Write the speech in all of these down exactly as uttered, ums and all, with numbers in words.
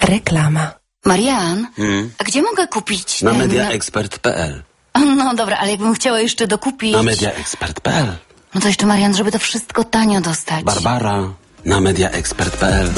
Reklama. Marian, Hmm? a gdzie mogę kupić? Na ten, mediaexpert kropka p l. No dobra, ale jakbym chciała jeszcze dokupić... Na mediaexpert kropka p l. No to jeszcze, Marian, żeby to wszystko tanio dostać. Barbara. Na mediaexpert kropka p l.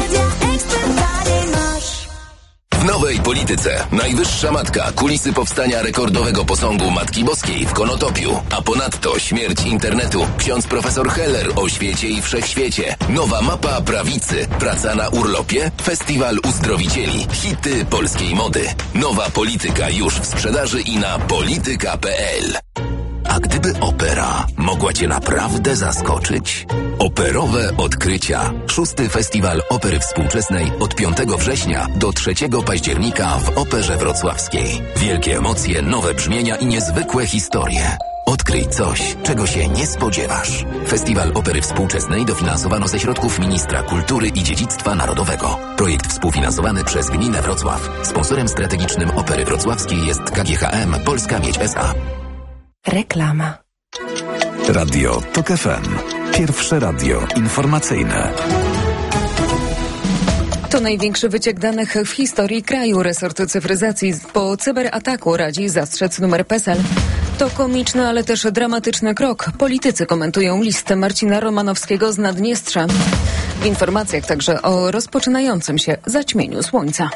W nowej polityce najwyższa matka, kulisy powstania rekordowego posągu Matki Boskiej w Konotopiu, a ponadto śmierć internetu, ksiądz profesor Heller o świecie i wszechświecie, nowa mapa prawicy, praca na urlopie, festiwal uzdrowicieli, hity polskiej mody. Nowa polityka już w sprzedaży i na polityka kropka p l. A gdyby opera mogła Cię naprawdę zaskoczyć? Operowe odkrycia. Szósty Festiwal Opery Współczesnej od piątego września do trzeciego października w Operze Wrocławskiej. Wielkie emocje, nowe brzmienia i niezwykłe historie. Odkryj coś, czego się nie spodziewasz. Festiwal Opery Współczesnej dofinansowano ze środków Ministra Kultury i Dziedzictwa Narodowego. Projekt współfinansowany przez Gminę Wrocław. Sponsorem strategicznym Opery Wrocławskiej jest K G H M Polska Miedź S A. Reklama. Radio TOK F M. Pierwsze radio informacyjne. To największy wyciek danych w historii kraju. Resort Cyfryzacji po cyberataku radzi zastrzec numer PESEL. To komiczny, ale też dramatyczny krok. Politycy komentują list Marcina Romanowskiego z Naddniestrza. W informacjach także o rozpoczynającym się zaćmieniu słońca.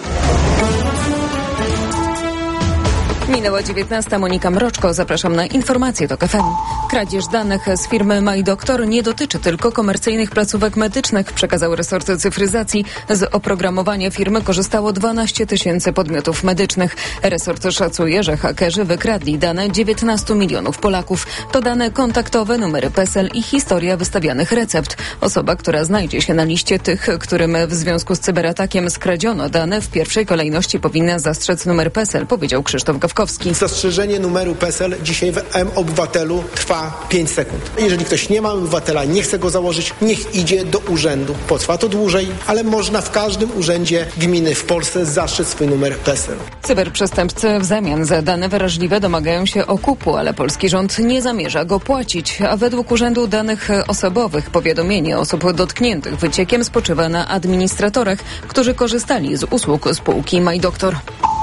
Minęła dziewiętnasta. Monika Mroczko. Zapraszam na informacje TOK F M. Kradzież danych z firmy MyDoktor nie dotyczy tylko komercyjnych placówek medycznych, przekazał resort cyfryzacji. Z oprogramowania firmy korzystało dwanaście tysięcy podmiotów medycznych. Resort szacuje, że hakerzy wykradli dane dziewiętnastu milionów Polaków. To dane kontaktowe, numery PESEL i historia wystawianych recept. Osoba, która znajdzie się na liście tych, którym w związku z cyberatakiem skradziono dane, w pierwszej kolejności powinna zastrzec numer PESEL, powiedział Krzysztof Gawkowski. Zastrzeżenie numeru PESEL dzisiaj w M-Obywatelu trwa pięć sekund. Jeżeli ktoś nie ma obywatela, nie chce go założyć, niech idzie do urzędu. Potrwa to dłużej, ale można w każdym urzędzie gminy w Polsce zastrzec swój numer PESEL. Cyberprzestępcy w zamian za dane wrażliwe domagają się okupu, ale polski rząd nie zamierza go płacić, a według Urzędu Danych Osobowych powiadomienie osób dotkniętych wyciekiem spoczywa na administratorach, którzy korzystali z usług spółki MyDoktor.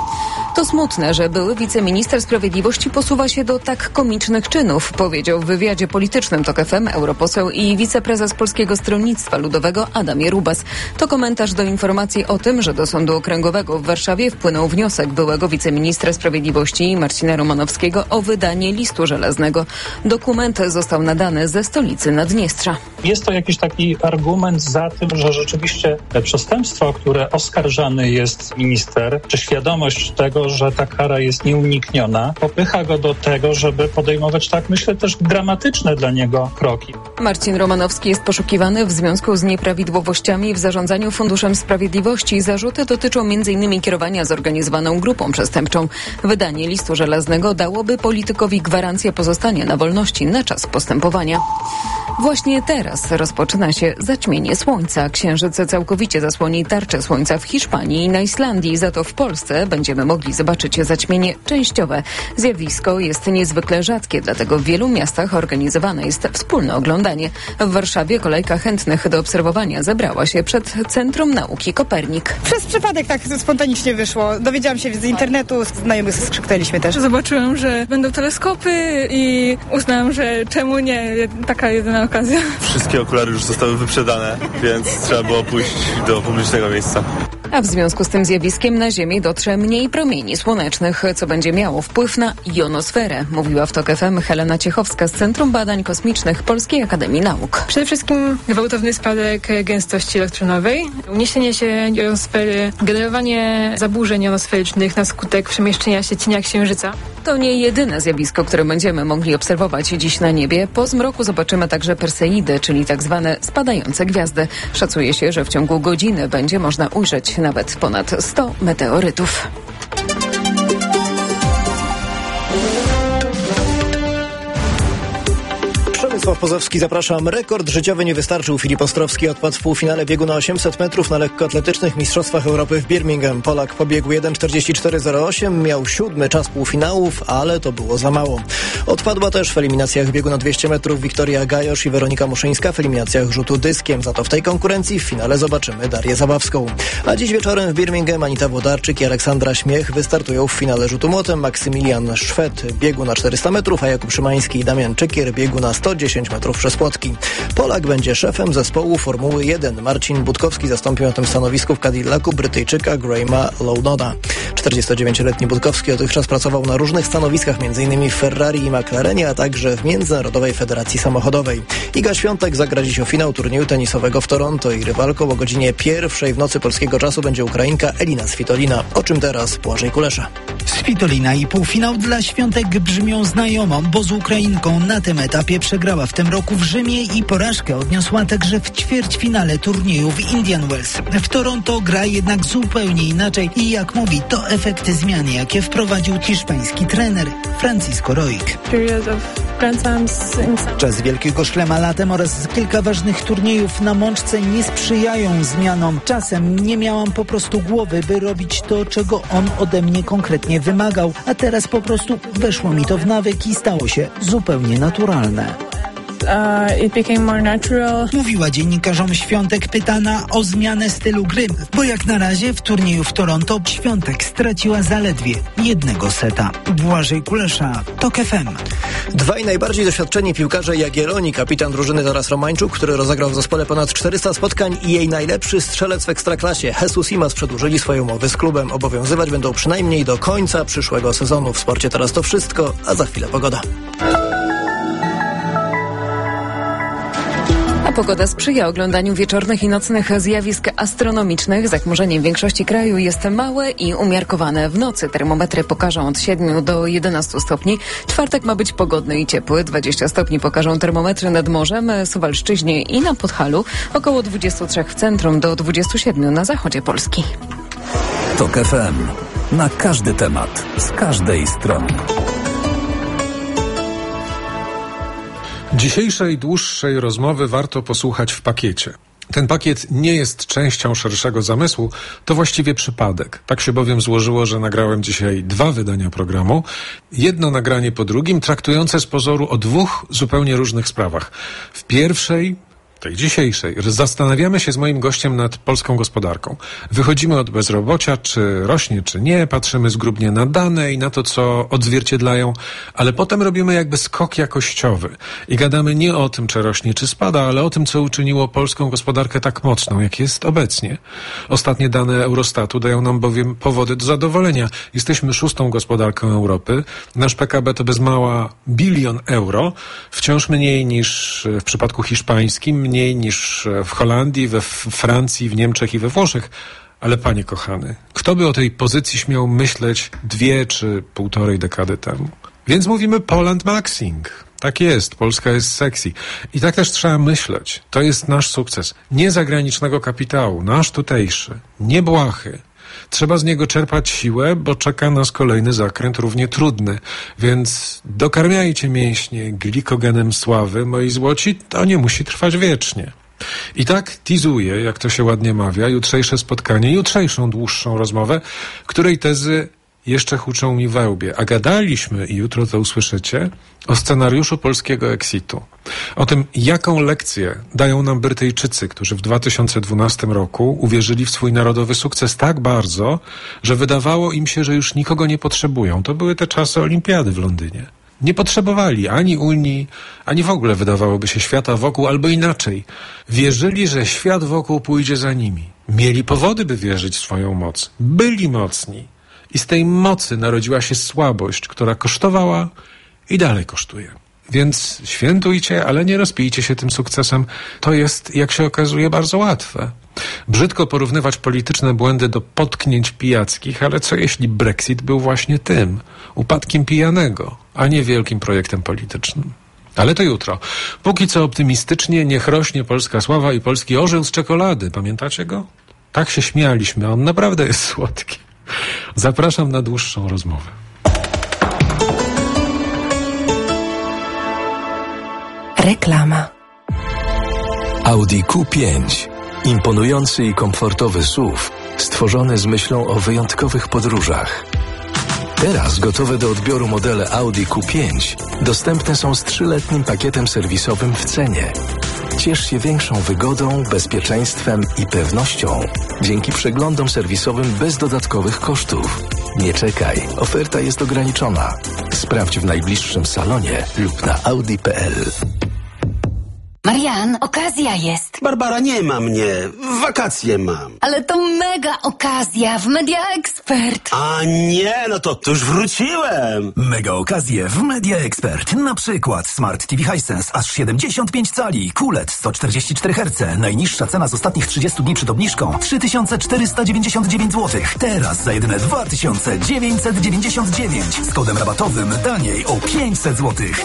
To smutne, że były wiceminister sprawiedliwości posuwa się do tak komicznych czynów, powiedział w wywiadzie politycznym TOK F M europoseł i wiceprezes Polskiego Stronnictwa Ludowego Adam Jarubas. To komentarz do informacji o tym, że do Sądu Okręgowego w Warszawie wpłynął wniosek byłego wiceministra sprawiedliwości Marcina Romanowskiego o wydanie listu żelaznego. Dokument został nadany ze stolicy Naddniestrza. Jest to jakiś taki argument za tym, że rzeczywiście przestępstwo, o które oskarżany jest minister, czy świadomość tego, że ta kara jest nieunikniona, popycha go do tego, żeby podejmować, tak myślę, też dramatyczne dla niego kroki. Marcin Romanowski jest poszukiwany w związku z nieprawidłowościami w zarządzaniu Funduszem Sprawiedliwości. Zarzuty dotyczą m in kierowania zorganizowaną grupą przestępczą. Wydanie listu żelaznego dałoby politykowi gwarancję pozostania na wolności na czas postępowania. Właśnie teraz rozpoczyna się zaćmienie słońca. Księżyc całkowicie zasłoni tarczę słońca w Hiszpanii i na Islandii. Za to w Polsce będziemy mogli zobaczyć zaćmienie częściowe. Zjawisko jest niezwykle rzadkie, dlatego w wielu miastach organizowane jest wspólne oglądanie. W Warszawie kolejka chętnych do obserwowania zebrała się przed Centrum Nauki Kopernik. Przez przypadek tak spontanicznie wyszło. Dowiedziałam się z internetu, znajomych skrzyknęliśmy też. Zobaczyłam, że będą teleskopy i uznałam, że czemu nie, taka jedyna okazja. Wszystkie okulary już zostały wyprzedane, więc trzeba było pójść do publicznego miejsca. A w związku z tym zjawiskiem na Ziemię dotrze mniej promieni słonecznych, co będzie miało wpływ na jonosferę, mówiła w TOK F M Helena Ciechowska z Centrum Badań Kosmicznych Polskiej Akademii Nauk. Przede wszystkim gwałtowny spadek gęstości elektronowej, uniesienie się jonosfery, generowanie zaburzeń jonosferycznych na skutek przemieszczenia się cienia Księżyca. To nie jedyne zjawisko, które będziemy mogli obserwować dziś na niebie. Po zmroku zobaczymy także Perseidy, czyli tak zwane spadające gwiazdy. Szacuje się, że w ciągu godziny będzie można ujrzeć nawet ponad sto meteorytów. Stanisław Pozowski, zapraszam. Rekord życiowy nie wystarczył. Filip Ostrowski odpadł w półfinale biegu na osiemset metrów na lekkoatletycznych Mistrzostwach Europy w Birmingham. Polak pobiegł jeden czterdzieści cztery zero osiem, miał siódmy czas półfinałów, ale to było za mało. Odpadła też w eliminacjach biegu na dwieście metrów Wiktoria Gajosz i Weronika Muszyńska w eliminacjach rzutu dyskiem. Za to w tej konkurencji w finale zobaczymy Darię Zabawską. A dziś wieczorem w Birmingham Anita Włodarczyk i Aleksandra Śmiech wystartują w finale rzutu młotem. Maksymilian Szwed biegu na czterysta metrów, a Jakub Szymański i Damian Czykier biegu na sto dziesięć metrów przez płotki. Polak będzie szefem zespołu Formuły jeden. Marcin Budkowski zastąpił na tym stanowisku w Cadillacu Brytyjczyka Grahama Lownona. czterdziestodziewięcioletni Budkowski dotychczas pracował na różnych stanowiskach, m.in. w Ferrari i McLarenie, a także w Międzynarodowej Federacji Samochodowej. Iga Świątek zagra dziś o finał turnieju tenisowego w Toronto i rywalką o godzinie pierwszej w nocy polskiego czasu będzie Ukrainka Elina Svitolina. O czym teraz Błażej Kulesza. Svitolina i półfinał dla Świątek brzmią znajomo, bo z Ukrainką na tym etapie przegrała w tym roku w Rzymie i porażkę odniosła także w ćwierćfinale turnieju w Indian Wells. W Toronto gra jednak zupełnie inaczej i jak mówi, to efekty zmian, jakie wprowadził hiszpański trener Francisco Roig. Czas Wielkiego Szlema latem oraz kilka ważnych turniejów na mączce nie sprzyjają zmianom. Czasem nie miałam po prostu głowy, by robić to, czego on ode mnie konkretnie wymagał, a teraz po prostu weszło mi to w nawyk i stało się zupełnie naturalne. Uh, it became more natural. Mówiła dziennikarzom Świątek pytana o zmianę stylu gry, bo jak na razie w turnieju w Toronto Świątek straciła zaledwie jednego seta. Błażej Kulesza, Tok F M. Dwaj najbardziej doświadczeni piłkarze Jagiellonii, kapitan drużyny Taras Romańczuk, który rozegrał w zespole ponad czterysta spotkań, i jej najlepszy strzelec w Ekstraklasie Jesus Imas przedłużyli swoje umowy z klubem. Obowiązywać będą przynajmniej do końca przyszłego sezonu. W sporcie teraz to wszystko, a za chwilę pogoda. A pogoda sprzyja oglądaniu wieczornych i nocnych zjawisk astronomicznych. Zachmurzenie w większości kraju jest małe i umiarkowane. W nocy termometry pokażą od siedmiu do jedenastu stopni. Czwartek ma być pogodny i ciepły. dwadzieścia stopni pokażą termometry nad morzem, Suwalszczyźnie i na Podhalu. Około dwudziestu trzech w centrum do dwudziestu siedmiu na zachodzie Polski. Tok F M. Na każdy temat, z każdej strony. Dzisiejszej dłuższej rozmowy warto posłuchać w pakiecie. Ten pakiet nie jest częścią szerszego zamysłu, to właściwie przypadek. Tak się bowiem złożyło, że nagrałem dzisiaj dwa wydania programu. Jedno nagranie po drugim, traktujące z pozoru o dwóch zupełnie różnych sprawach. W pierwszej, tej dzisiejszej, zastanawiamy się z moim gościem nad polską gospodarką. Wychodzimy od bezrobocia, czy rośnie, czy nie, patrzymy zgrubnie na dane i na to, co odzwierciedlają, ale potem robimy jakby skok jakościowy i gadamy nie o tym, czy rośnie, czy spada, ale o tym, co uczyniło polską gospodarkę tak mocną, jak jest obecnie. Ostatnie dane Eurostatu dają nam bowiem powody do zadowolenia. Jesteśmy szóstą gospodarką Europy. Nasz P K B to bez mała bilion euro, wciąż mniej niż w przypadku hiszpańskim, mniej niż w Holandii, we Francji, w Niemczech i we Włoszech. Ale panie kochany, kto by o tej pozycji śmiał myśleć dwie czy półtorej dekady temu? Więc mówimy Poland Maxing. Tak jest, Polska jest sexy. I tak też trzeba myśleć. To jest nasz sukces. Nie zagranicznego kapitału, nasz tutejszy, nie błahy. Trzeba z niego czerpać siłę, bo czeka nas kolejny zakręt równie trudny. Więc dokarmiajcie mięśnie glikogenem sławy, moi złoci, to nie musi trwać wiecznie. I tak teazuję, jak to się ładnie mawia, jutrzejsze spotkanie, jutrzejszą dłuższą rozmowę, której tezy jeszcze huczą mi we łbie. A gadaliśmy, i jutro to usłyszycie, o scenariuszu polskiego exitu. O tym, jaką lekcję dają nam Brytyjczycy, którzy w dwa tysiące dwunastym roku uwierzyli w swój narodowy sukces tak bardzo, że wydawało im się, że już nikogo nie potrzebują. To były te czasy olimpiady w Londynie. Nie potrzebowali ani Unii, ani w ogóle wydawałoby się świata wokół, albo inaczej. Wierzyli, że świat wokół pójdzie za nimi. Mieli powody, by wierzyć w swoją moc. Byli mocni. I z tej mocy narodziła się słabość, która kosztowała i dalej kosztuje. Więc świętujcie, ale nie rozpijcie się tym sukcesem. To jest, jak się okazuje, bardzo łatwe. Brzydko porównywać polityczne błędy do potknięć pijackich, ale co jeśli Brexit był właśnie tym, upadkiem pijanego, a nie wielkim projektem politycznym? Ale to jutro. Póki co optymistycznie, niech rośnie polska sława i polski orzeł z czekolady. Pamiętacie go? Tak się śmialiśmy, a on naprawdę jest słodki. Zapraszam na dłuższą rozmowę. Reklama. Audi Q pięć. Imponujący i komfortowy S U V, stworzony z myślą o wyjątkowych podróżach. Teraz gotowe do odbioru modele Audi Q pięć dostępne są z trzyletnim pakietem serwisowym w cenie. Ciesz się większą wygodą, bezpieczeństwem i pewnością dzięki przeglądom serwisowym bez dodatkowych kosztów. Nie czekaj, oferta jest ograniczona. Sprawdź w najbliższym salonie lub na audi kropka p l. Marian, okazja jest. Barbara, nie ma mnie. Wakacje mam. Ale to mega okazja w Media Expert. A nie, no to tu już wróciłem. Mega okazje w Media Expert. Na przykład Smart T V Hisense aż siedemdziesiąt pięć cali, Q L E D sto czterdzieści cztery herce. Najniższa cena z ostatnich trzydziestu dni przed obniżką trzy tysiące czterysta dziewięćdziesiąt dziewięć złotych. Teraz za jedyne dwa tysiące dziewięćset dziewięćdziesiąt dziewięć. Z kodem rabatowym taniej o pięćset złotych.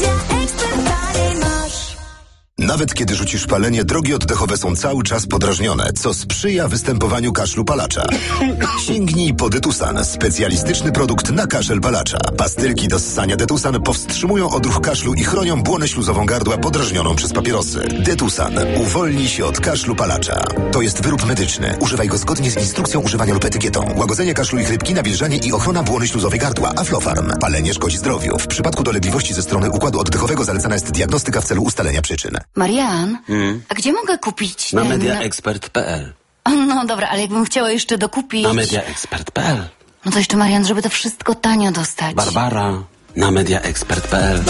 Nawet kiedy rzucisz palenie, drogi oddechowe są cały czas podrażnione, co sprzyja występowaniu kaszlu palacza. Sięgnij po Detusan, specjalistyczny produkt na kaszel palacza. Pastylki do ssania Detusan powstrzymują odruch kaszlu i chronią błonę śluzową gardła podrażnioną przez papierosy. Detusan. Uwolnij się od kaszlu palacza. To jest wyrób medyczny. Używaj go zgodnie z instrukcją używania lub etykietą. Łagodzenie kaszlu i chrypki, nawilżanie i ochrona błony śluzowej gardła. Aflofarm. Palenie szkodzi zdrowiu. W przypadku dolegliwości ze strony układu oddechowego zalecana jest diagnostyka w celu ustalenia przyczyn. Marian, Hmm? a gdzie mogę kupić Na ten... media expert kropka p l. No dobra, ale jakbym chciała jeszcze dokupić... Na media expert kropka p l. No to jeszcze, Marian, żeby to wszystko tanio dostać. Barbara, na media expert kropka p l.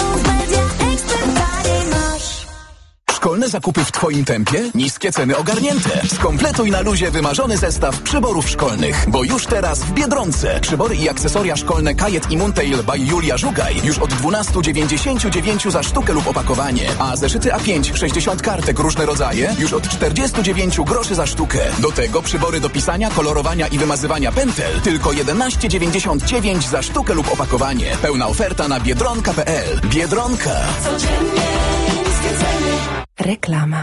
Szkolne zakupy w Twoim tempie? Niskie ceny ogarnięte. Skompletuj na luzie wymarzony zestaw przyborów szkolnych. Bo już teraz w Biedronce przybory i akcesoria szkolne Kajet i Muntail by Julia Żugaj już od dwanaście dziewięćdziesiąt dziewięć za sztukę lub opakowanie. A zeszyty A pięć sześćdziesiąt kartek różne rodzaje już od czterdzieści dziewięć groszy za sztukę. Do tego przybory do pisania, kolorowania i wymazywania pętel tylko jedenaście dziewięćdziesiąt dziewięć za sztukę lub opakowanie. Pełna oferta na biedronka kropka p l. Biedronka. Codziennie niskie ceny. Reklama.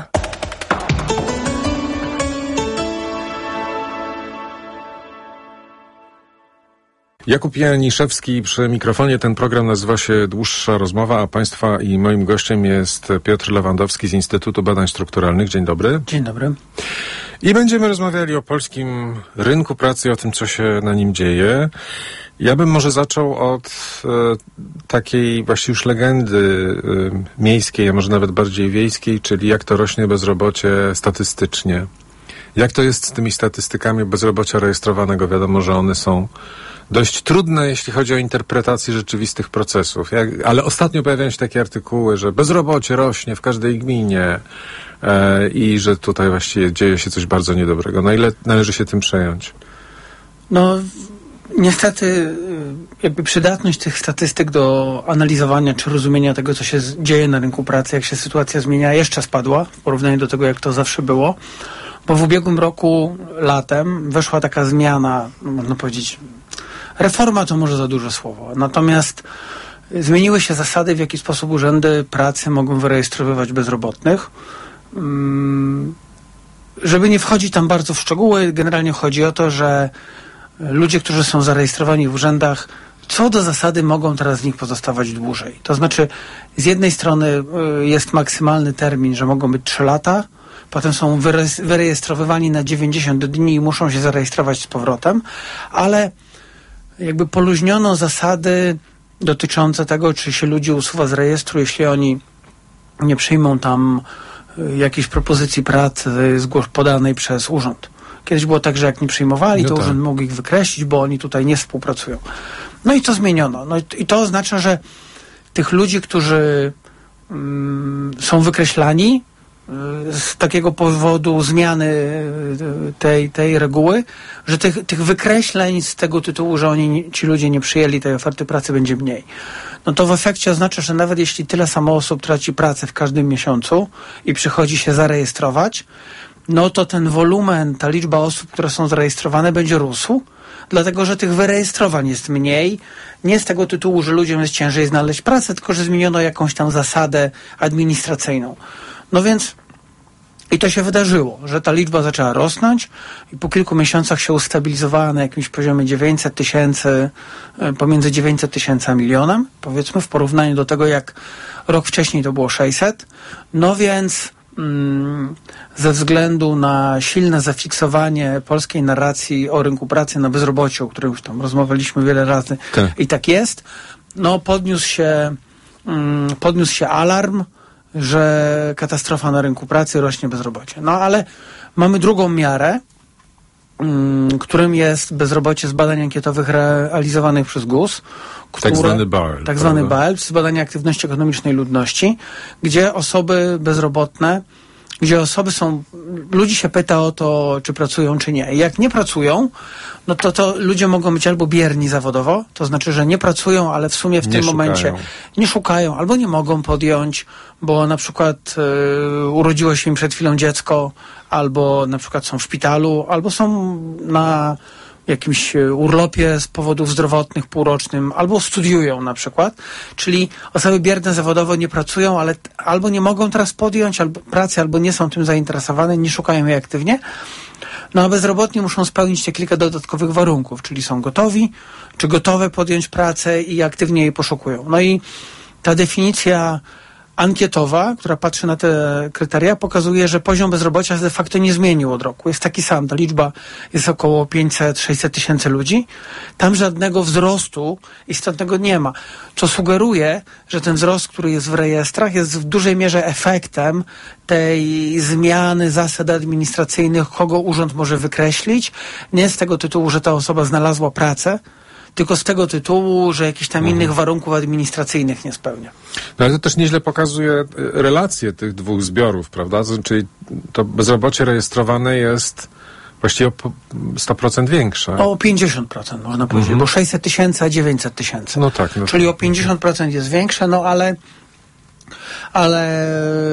Jakub Janiszewski przy mikrofonie. Ten program nazywa się Dłuższa Rozmowa, a Państwa i moim gościem jest Piotr Lewandowski z Instytutu Badań Strukturalnych. Dzień dobry. Dzień dobry. I będziemy rozmawiali o polskim rynku pracy i o tym, co się na nim dzieje. Ja bym może zaczął od e, takiej właśnie już legendy e, miejskiej, a może nawet bardziej wiejskiej, czyli jak to rośnie bezrobocie statystycznie. Jak to jest z tymi statystykami bezrobocia rejestrowanego? Wiadomo, że one są dość trudne, jeśli chodzi o interpretację rzeczywistych procesów. Jak, ale ostatnio pojawiają się takie artykuły, że bezrobocie rośnie w każdej gminie e, i że tutaj właściwie dzieje się coś bardzo niedobrego. Na ile należy się tym przejąć? No, niestety jakby przydatność tych statystyk do analizowania czy rozumienia tego, co się dzieje na rynku pracy, jak się sytuacja zmienia, jeszcze spadła w porównaniu do tego, jak to zawsze było. Bo w ubiegłym roku latem weszła taka zmiana, no można powiedzieć, reforma to może za duże słowo. Natomiast zmieniły się zasady, w jaki sposób urzędy pracy mogą wyrejestrowywać bezrobotnych. Żeby nie wchodzić tam bardzo w szczegóły, generalnie chodzi o to, że ludzie, którzy są zarejestrowani w urzędach, co do zasady mogą teraz w nich pozostawać dłużej. To znaczy, z jednej strony jest maksymalny termin, że mogą być trzy lata, potem są wyrejestrowywani na dziewięćdziesiąt dni i muszą się zarejestrować z powrotem, ale jakby poluźniono zasady dotyczące tego, czy się ludzi usuwa z rejestru, jeśli oni nie przyjmą tam jakiejś propozycji pracy podanej przez urząd. Kiedyś było tak, że jak nie przyjmowali, no to tak. Urząd mógł ich wykreślić, bo oni tutaj nie współpracują. No i to zmieniono. No i to oznacza, że tych ludzi, którzy mm, są wykreślani z takiego powodu zmiany tej, tej reguły, że tych, tych wykreśleń z tego tytułu, że oni, ci ludzie nie przyjęli tej oferty pracy, będzie mniej. No to w efekcie oznacza, że nawet jeśli tyle samo osób traci pracę w każdym miesiącu i przychodzi się zarejestrować, no to ten wolumen, ta liczba osób, które są zarejestrowane, będzie rósł, dlatego że tych wyrejestrowań jest mniej, nie z tego tytułu, że ludziom jest ciężej znaleźć pracę, tylko że zmieniono jakąś tam zasadę administracyjną. No więc I to się wydarzyło, że ta liczba zaczęła rosnąć i po kilku miesiącach się ustabilizowała na jakimś poziomie dziewięćset tysięcy, pomiędzy dziewięćset tysięcy a milionem, powiedzmy, w porównaniu do tego, jak rok wcześniej to było sześćset. No więc mm, ze względu na silne zafiksowanie polskiej narracji o rynku pracy na bezrobociu, o którym już tam rozmawialiśmy wiele razy, okay. I tak jest, no podniósł się, mm, podniósł się alarm, że katastrofa na rynku pracy, rośnie bezrobocie. No ale mamy drugą miarę, mm, którym jest bezrobocie z badań ankietowych realizowanych przez G U S. Które, tak zwany B A L. Tak zwany B A L, z badania aktywności ekonomicznej ludności, gdzie osoby bezrobotne, gdzie osoby są, ludzi się pyta o to, czy pracują, czy nie. I jak nie pracują, no to, to ludzie mogą być albo bierni zawodowo, to znaczy, że nie pracują, ale w sumie w nie tym szukają. momencie nie szukają, albo nie mogą podjąć, bo na przykład y, urodziło się im przed chwilą dziecko, albo na przykład są w szpitalu, albo są na jakimś urlopie z powodów zdrowotnych półrocznym, albo studiują na przykład, czyli osoby bierne zawodowo nie pracują, ale t- albo nie mogą teraz podjąć albo pracy, albo nie są tym zainteresowane, nie szukają jej aktywnie. No a bezrobotni muszą spełnić te kilka dodatkowych warunków, czyli są gotowi, czy gotowe podjąć pracę i aktywnie jej poszukują. No i ta definicja ankietowa, która patrzy na te kryteria, pokazuje, że poziom bezrobocia się de facto nie zmienił od roku. Jest taki sam. Ta liczba jest około pięćset sześćset tysięcy ludzi. Tam żadnego wzrostu istotnego nie ma. Co sugeruje, że ten wzrost, który jest w rejestrach, jest w dużej mierze efektem tej zmiany zasad administracyjnych, kogo urząd może wykreślić. Nie z tego tytułu, że ta osoba znalazła pracę, tylko z tego tytułu, że jakichś tam mhm. innych warunków administracyjnych nie spełnia. No ale to też nieźle pokazuje relacje tych dwóch zbiorów, prawda? Czyli to bezrobocie rejestrowane jest właściwie o sto procent większe. O pięćdziesiąt procent można powiedzieć, mhm. bo sześćset tysięcy, a dziewięćset tysięcy. No tak. No Czyli tak. o pięćdziesiąt procent jest większe, no ale ale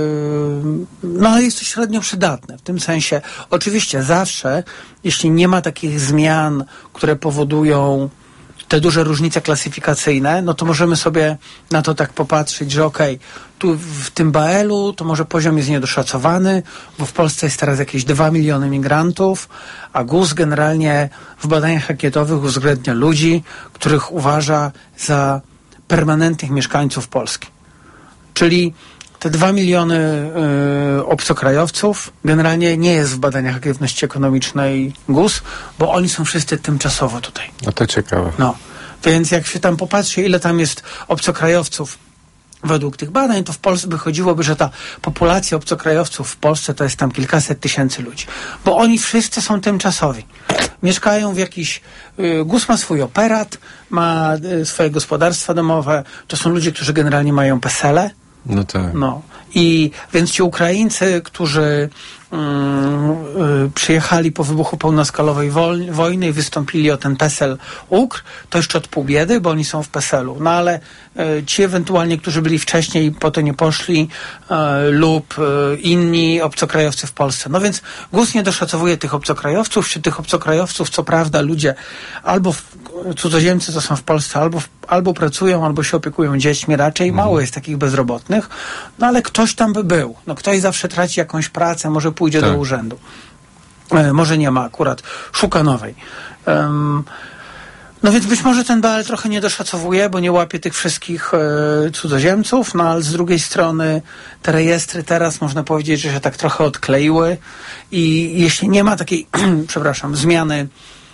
no ale jest to średnio przydatne. W tym sensie, oczywiście zawsze, jeśli nie ma takich zmian, które powodują te duże różnice klasyfikacyjne, no to możemy sobie na to tak popatrzeć, że okej, okay, tu w tym B A L-u to może poziom jest niedoszacowany, bo w Polsce jest teraz jakieś dwa miliony migrantów, a G U S generalnie w badaniach ankietowych uwzględnia ludzi, których uważa za permanentnych mieszkańców Polski. Czyli te dwa miliony y, obcokrajowców generalnie nie jest w badaniach aktywności ekonomicznej G U S, bo oni są wszyscy tymczasowo tutaj. No to ciekawe. No, więc jak się tam popatrzy, ile tam jest obcokrajowców według tych badań, to w Polsce wychodziłoby, że ta populacja obcokrajowców w Polsce to jest tam kilkaset tysięcy ludzi. Bo oni wszyscy są tymczasowi. Mieszkają w jakiś... Y, G U S ma swój operat, ma y, swoje gospodarstwa domowe. To są ludzie, którzy generalnie mają PESEL-e. No tak. No. I więc ci Ukraińcy, którzy mm, y, przyjechali po wybuchu pełnoskalowej wol- wojny i wystąpili o ten PESEL U K R, to jeszcze od pół biedy, bo oni są w PESEL-u. No ale y, ci ewentualnie, którzy byli wcześniej i po to nie poszli, y, lub y, inni obcokrajowcy w Polsce. No więc G U S nie doszacowuje tych obcokrajowców, czy tych obcokrajowców, co prawda ludzie albo w, cudzoziemcy, co są w Polsce, albo, w, albo pracują, albo się opiekują dziećmi, raczej mhm. mało jest takich bezrobotnych, no ale ktoś tam by był. No ktoś zawsze traci jakąś pracę, może pójdzie tak. do urzędu. E, może nie ma akurat, szuka nowej. Um, no więc być może ten B A L trochę nie doszacowuje, bo nie łapie tych wszystkich e, cudzoziemców, no ale z drugiej strony te rejestry teraz można powiedzieć, że się tak trochę odkleiły i jeśli nie ma takiej, przepraszam, zmiany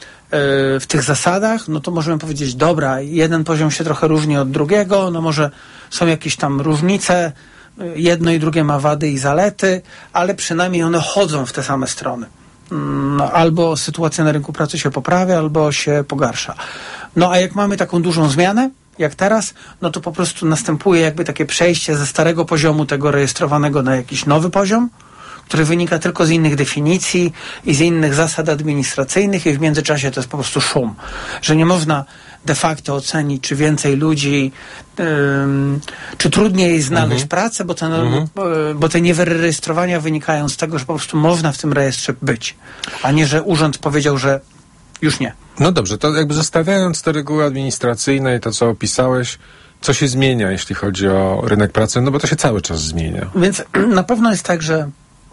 w tych zasadach, no to możemy powiedzieć, dobra, jeden poziom się trochę różni od drugiego, no może są jakieś tam różnice, jedno i drugie ma wady i zalety, ale przynajmniej one chodzą w te same strony. No, albo sytuacja na rynku pracy się poprawia, albo się pogarsza. No a jak mamy taką dużą zmianę, jak teraz, no to po prostu następuje jakby takie przejście ze starego poziomu tego rejestrowanego na jakiś nowy poziom, który wynika tylko z innych definicji i z innych zasad administracyjnych i w międzyczasie to jest po prostu szum. Że nie można de facto ocenić, czy więcej ludzi, ym, czy trudniej znaleźć mhm. pracę, bo te, mhm. bo, bo te niewyrejestrowania wynikają z tego, że po prostu można w tym rejestrze być, a nie, że urząd powiedział, że już nie. No dobrze, to jakby zostawiając te reguły administracyjne i to, co opisałeś, co się zmienia, jeśli chodzi o rynek pracy? No bo to się cały czas zmienia. Więc na pewno jest tak, że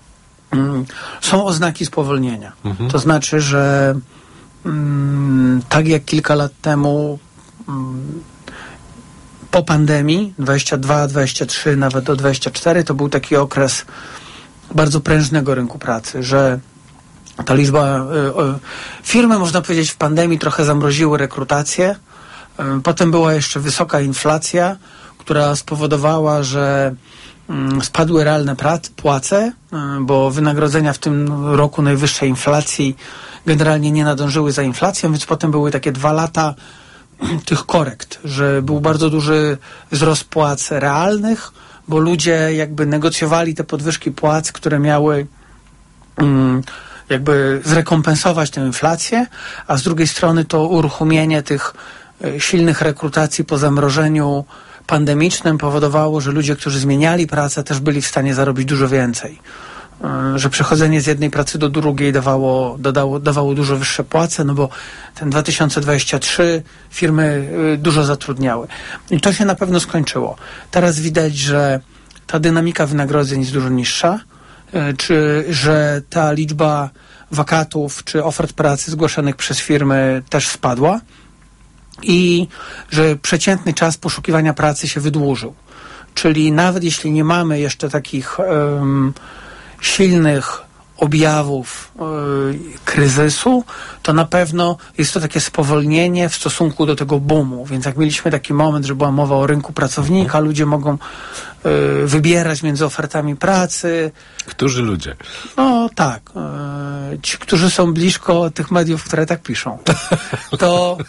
mm, są oznaki spowolnienia. Mhm. To znaczy, że mm, tak jak kilka lat temu mm, po pandemii, dwadzieścia dwa, dwadzieścia trzy, nawet do dwadzieścia cztery, to był taki okres bardzo prężnego rynku pracy, że ta liczba, y, y, firmy, można powiedzieć, w pandemii trochę zamroziły rekrutację. Y, potem była jeszcze wysoka inflacja, która spowodowała, że y, spadły realne prac, płace, y, bo wynagrodzenia w tym roku najwyższej inflacji generalnie nie nadążyły za inflacją, więc potem były takie dwa lata tych korekt, że był bardzo duży wzrost płac realnych, bo ludzie jakby negocjowali te podwyżki płac, które miały um, jakby zrekompensować tę inflację, a z drugiej strony to uruchomienie tych y, silnych rekrutacji po zamrożeniu pandemicznym powodowało, że ludzie, którzy zmieniali pracę, też byli w stanie zarobić dużo więcej. Y, że przechodzenie z jednej pracy do drugiej dawało, dodało, dawało dużo wyższe płace, no bo ten dwa tysiące dwudziesty trzeci firmy y, dużo zatrudniały. I to się na pewno skończyło. Teraz widać, że ta dynamika wynagrodzeń jest dużo niższa, czy że ta liczba wakatów czy ofert pracy zgłaszanych przez firmy też spadła i że przeciętny czas poszukiwania pracy się wydłużył. Czyli nawet jeśli nie mamy jeszcze takich um, silnych objawów y, kryzysu, to na pewno jest to takie spowolnienie w stosunku do tego boomu. Więc jak mieliśmy taki moment, że była mowa o rynku pracownika, ludzie mogą y, wybierać między ofertami pracy. Którzy ludzie? No tak. Y, ci, którzy są blisko tych mediów, które tak piszą. To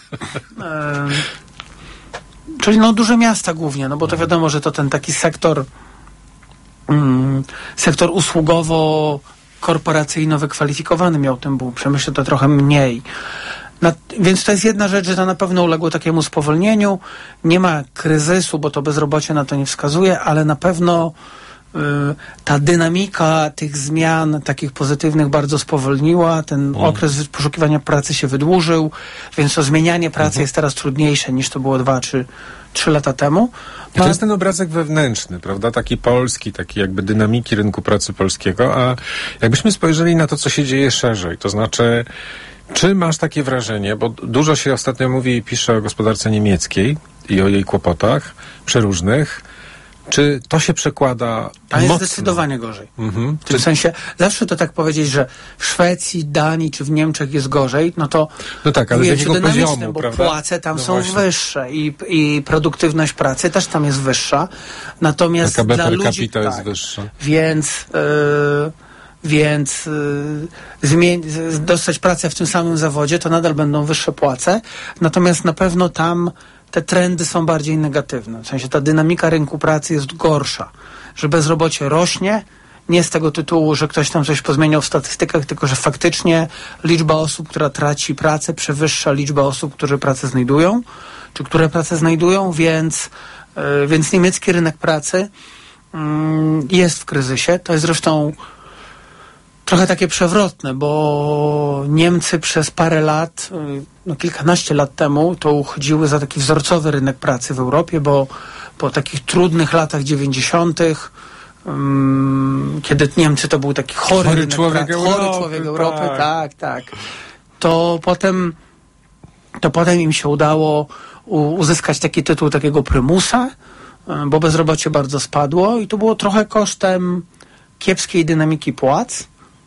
y, czyli no duże miasta głównie, no bo to wiadomo, że to ten taki sektor y, sektor usługowo korporacyjno wykwalifikowany miał ten boom. Przemyśle to trochę mniej. Na, więc to jest jedna rzecz, że to na pewno uległo takiemu spowolnieniu. Nie ma kryzysu, bo to bezrobocie na to nie wskazuje, ale na pewno y, ta dynamika tych zmian takich pozytywnych bardzo spowolniła. Ten mm. okres poszukiwania pracy się wydłużył, więc to zmienianie pracy mm-hmm. jest teraz trudniejsze niż to było dwa czy trzy lata temu. I to jest ten obrazek wewnętrzny, prawda? Taki polski, taki jakby dynamiki rynku pracy polskiego, a jakbyśmy spojrzeli na to, co się dzieje szerzej, to znaczy, czy masz takie wrażenie, bo dużo się ostatnio mówi i pisze o gospodarce niemieckiej i o jej kłopotach przeróżnych, czy to się przekłada Tam jest mocno? zdecydowanie gorzej. Mhm. W tym czy... sensie, zawsze to tak powiedzieć, że w Szwecji, Danii czy w Niemczech jest gorzej, no to no tak, ale mówię z jakiego poziomu, bo prawda? płace tam no są właśnie. wyższe i, i produktywność pracy też tam jest wyższa. Natomiast P K B dla per ludzi capita tak, jest wyższa. Więc yy, więc yy, zmień, dostać pracę w tym samym zawodzie, to nadal będą wyższe płace. Natomiast na pewno tam te trendy są bardziej negatywne. W sensie ta dynamika rynku pracy jest gorsza. Że bezrobocie rośnie, nie z tego tytułu, że ktoś tam coś pozmieniał w statystykach, tylko że faktycznie liczba osób, która traci pracę, przewyższa liczbę osób, które pracę znajdują, czy które pracę znajdują, więc, yy, więc niemiecki rynek pracy yy, jest w kryzysie. To jest zresztą trochę takie przewrotne, bo Niemcy przez parę lat, no kilkanaście lat temu, to uchodziły za taki wzorcowy rynek pracy w Europie, bo po takich trudnych latach dziewięćdziesiątych, um, kiedy Niemcy to był taki chory, chory rynek człowiek pracy, Europy, chory człowiek Europy, tak. tak, tak. To potem, to potem im się udało u, uzyskać taki tytuł takiego prymusa, bo bezrobocie bardzo spadło i to było trochę kosztem kiepskiej dynamiki płac,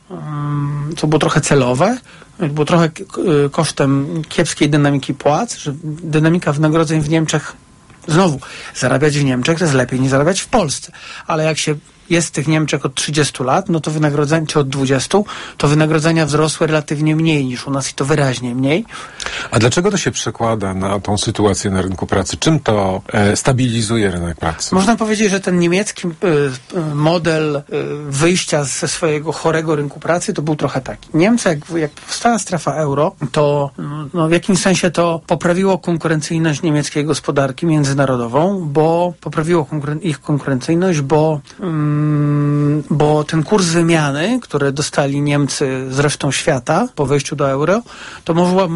co było trochę celowe, było trochę kosztem kiepskiej dynamiki płac, że dynamika wynagrodzeń w Niemczech, znowu, zarabiać w Niemczech to jest lepiej niż zarabiać w Polsce, ale jak się jest w tych Niemczech od trzydziestu lat, no to wynagrodzenia, czy od dwudziestu, to wynagrodzenia wzrosły relatywnie mniej niż u nas i to wyraźnie mniej. A dlaczego to się przekłada na tą sytuację na rynku pracy? Czym to e, stabilizuje rynek pracy? Można powiedzieć, że ten niemiecki y, model y, wyjścia ze swojego chorego rynku pracy to był trochę taki. Niemcy, jak, jak powstała strefa euro, to no, w jakimś sensie to poprawiło konkurencyjność niemieckiej gospodarki międzynarodową, bo poprawiło konkuren- ich konkurencyjność, bo mm, bo ten kurs wymiany, który dostali Niemcy z resztą świata po wejściu do euro, to można, można powiedzieć,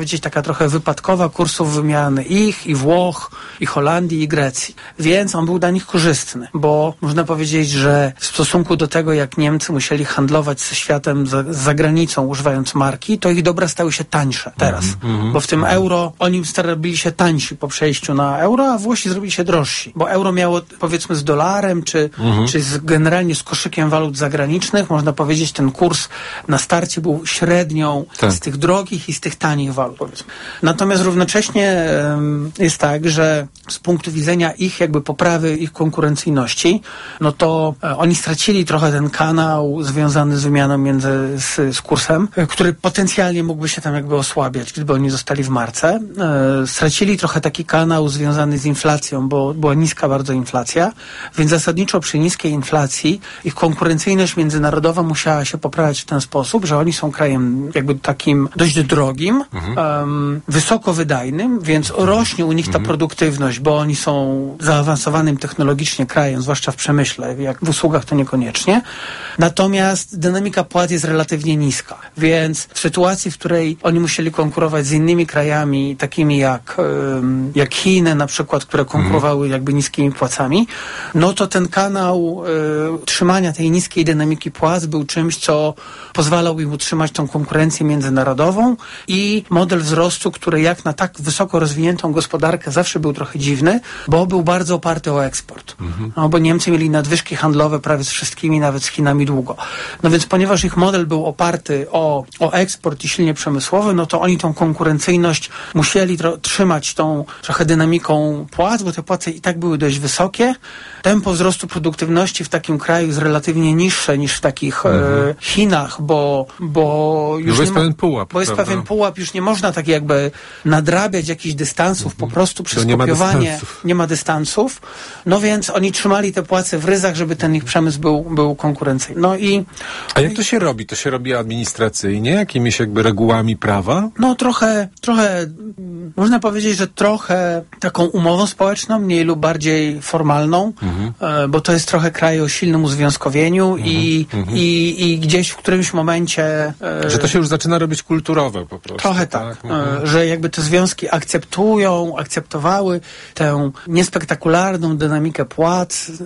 powiedzieć, taka trochę wypadkowa kursów wymiany ich, i Włoch, i Holandii, i Grecji. Więc on był dla nich korzystny, bo można powiedzieć, że w stosunku do tego, jak Niemcy musieli handlować ze światem za, za granicą, używając marki, to ich dobra stały się tańsze teraz. Mm-hmm. Bo w tym euro oni starali się tańsi po przejściu na euro, a Włosi zrobili się drożsi. Bo euro miało, powiedzmy, z dolarem, czy, mm-hmm. czy z, generalnie z koszykiem walut zagranicznych, można powiedzieć, ten kurs na starcie był średnią tak. z tych drogich i z tych tanich walut, powiedzmy. Natomiast równocześnie um, jest tak, że z punktu widzenia ich jakby poprawy ich konkurencyjności, no to e, oni stracili trochę ten kanał związany z wymianą między z, z kursem, e, który potencjalnie mógłby się tam jakby osłabiać, gdyby oni zostali w marce. E, stracili trochę taki kanał związany z inflacją, bo była niska bardzo inflacja, więc zasadniczo przy niskiej inflacji ich konkurencyjność międzynarodowa musiała się poprawiać w ten sposób, że oni są krajem jakby takim dość drogim, mhm. um, wysoko wydajnym, więc rośnie u nich ta mhm. produktywność, bo oni są zaawansowanym technologicznie krajem, zwłaszcza w przemyśle, jak w usługach to niekoniecznie. Natomiast dynamika płac jest relatywnie niska, więc w sytuacji, w której oni musieli konkurować z innymi krajami, takimi jak, um, jak Chiny na przykład, które konkurowały mhm. jakby niskimi płacami, no to ten kanał y, trzymania tej niskiej dynamiki płac był czymś, co pozwalał im utrzymać tą konkurencję międzynarodową i model wzrostu, który jak na tak wysoko rozwiniętą gospodarkę zawsze był trochę dziwny, bo był bardzo oparty o eksport. Mhm. No, bo Niemcy mieli nadwyżki handlowe prawie z wszystkimi, nawet z Chinami długo. No więc ponieważ ich model był oparty o, o eksport i silnie przemysłowy, no to oni tą konkurencyjność musieli tro- trzymać tą trochę dynamiką płac, bo te płace i tak były dość wysokie. Tempo wzrostu produktywności w takim kraju jest relatywnie niższe niż w takich mhm. e, Chinach, bo, bo już bo jest nie ma, pewien pułap. Bo jest prawda? pewien pułap, już nie można tak jakby nadrabiać jakichś dystansów, mhm. po prostu przez nie kopiowanie ma nie ma dystansów. No więc oni trzymali te płace w ryzach, żeby ten ich przemysł był, był konkurencyjny. No i... A jak to się robi? To się robi administracyjnie? Jakimiś jakby regułami prawa? No trochę, trochę, można powiedzieć, że trochę taką umową społeczną, mniej lub bardziej formalną, mhm. e, bo to jest trochę kraj o silnym uzwiązkowieniu mhm. i, mhm. i, i gdzieś w którymś momencie... E, że to się już zaczyna robić kulturowe po prostu. Trochę tak, tak? Mhm. e, że jakby te związki akceptują, akceptowały tę niespektakularną dynamikę płac yy,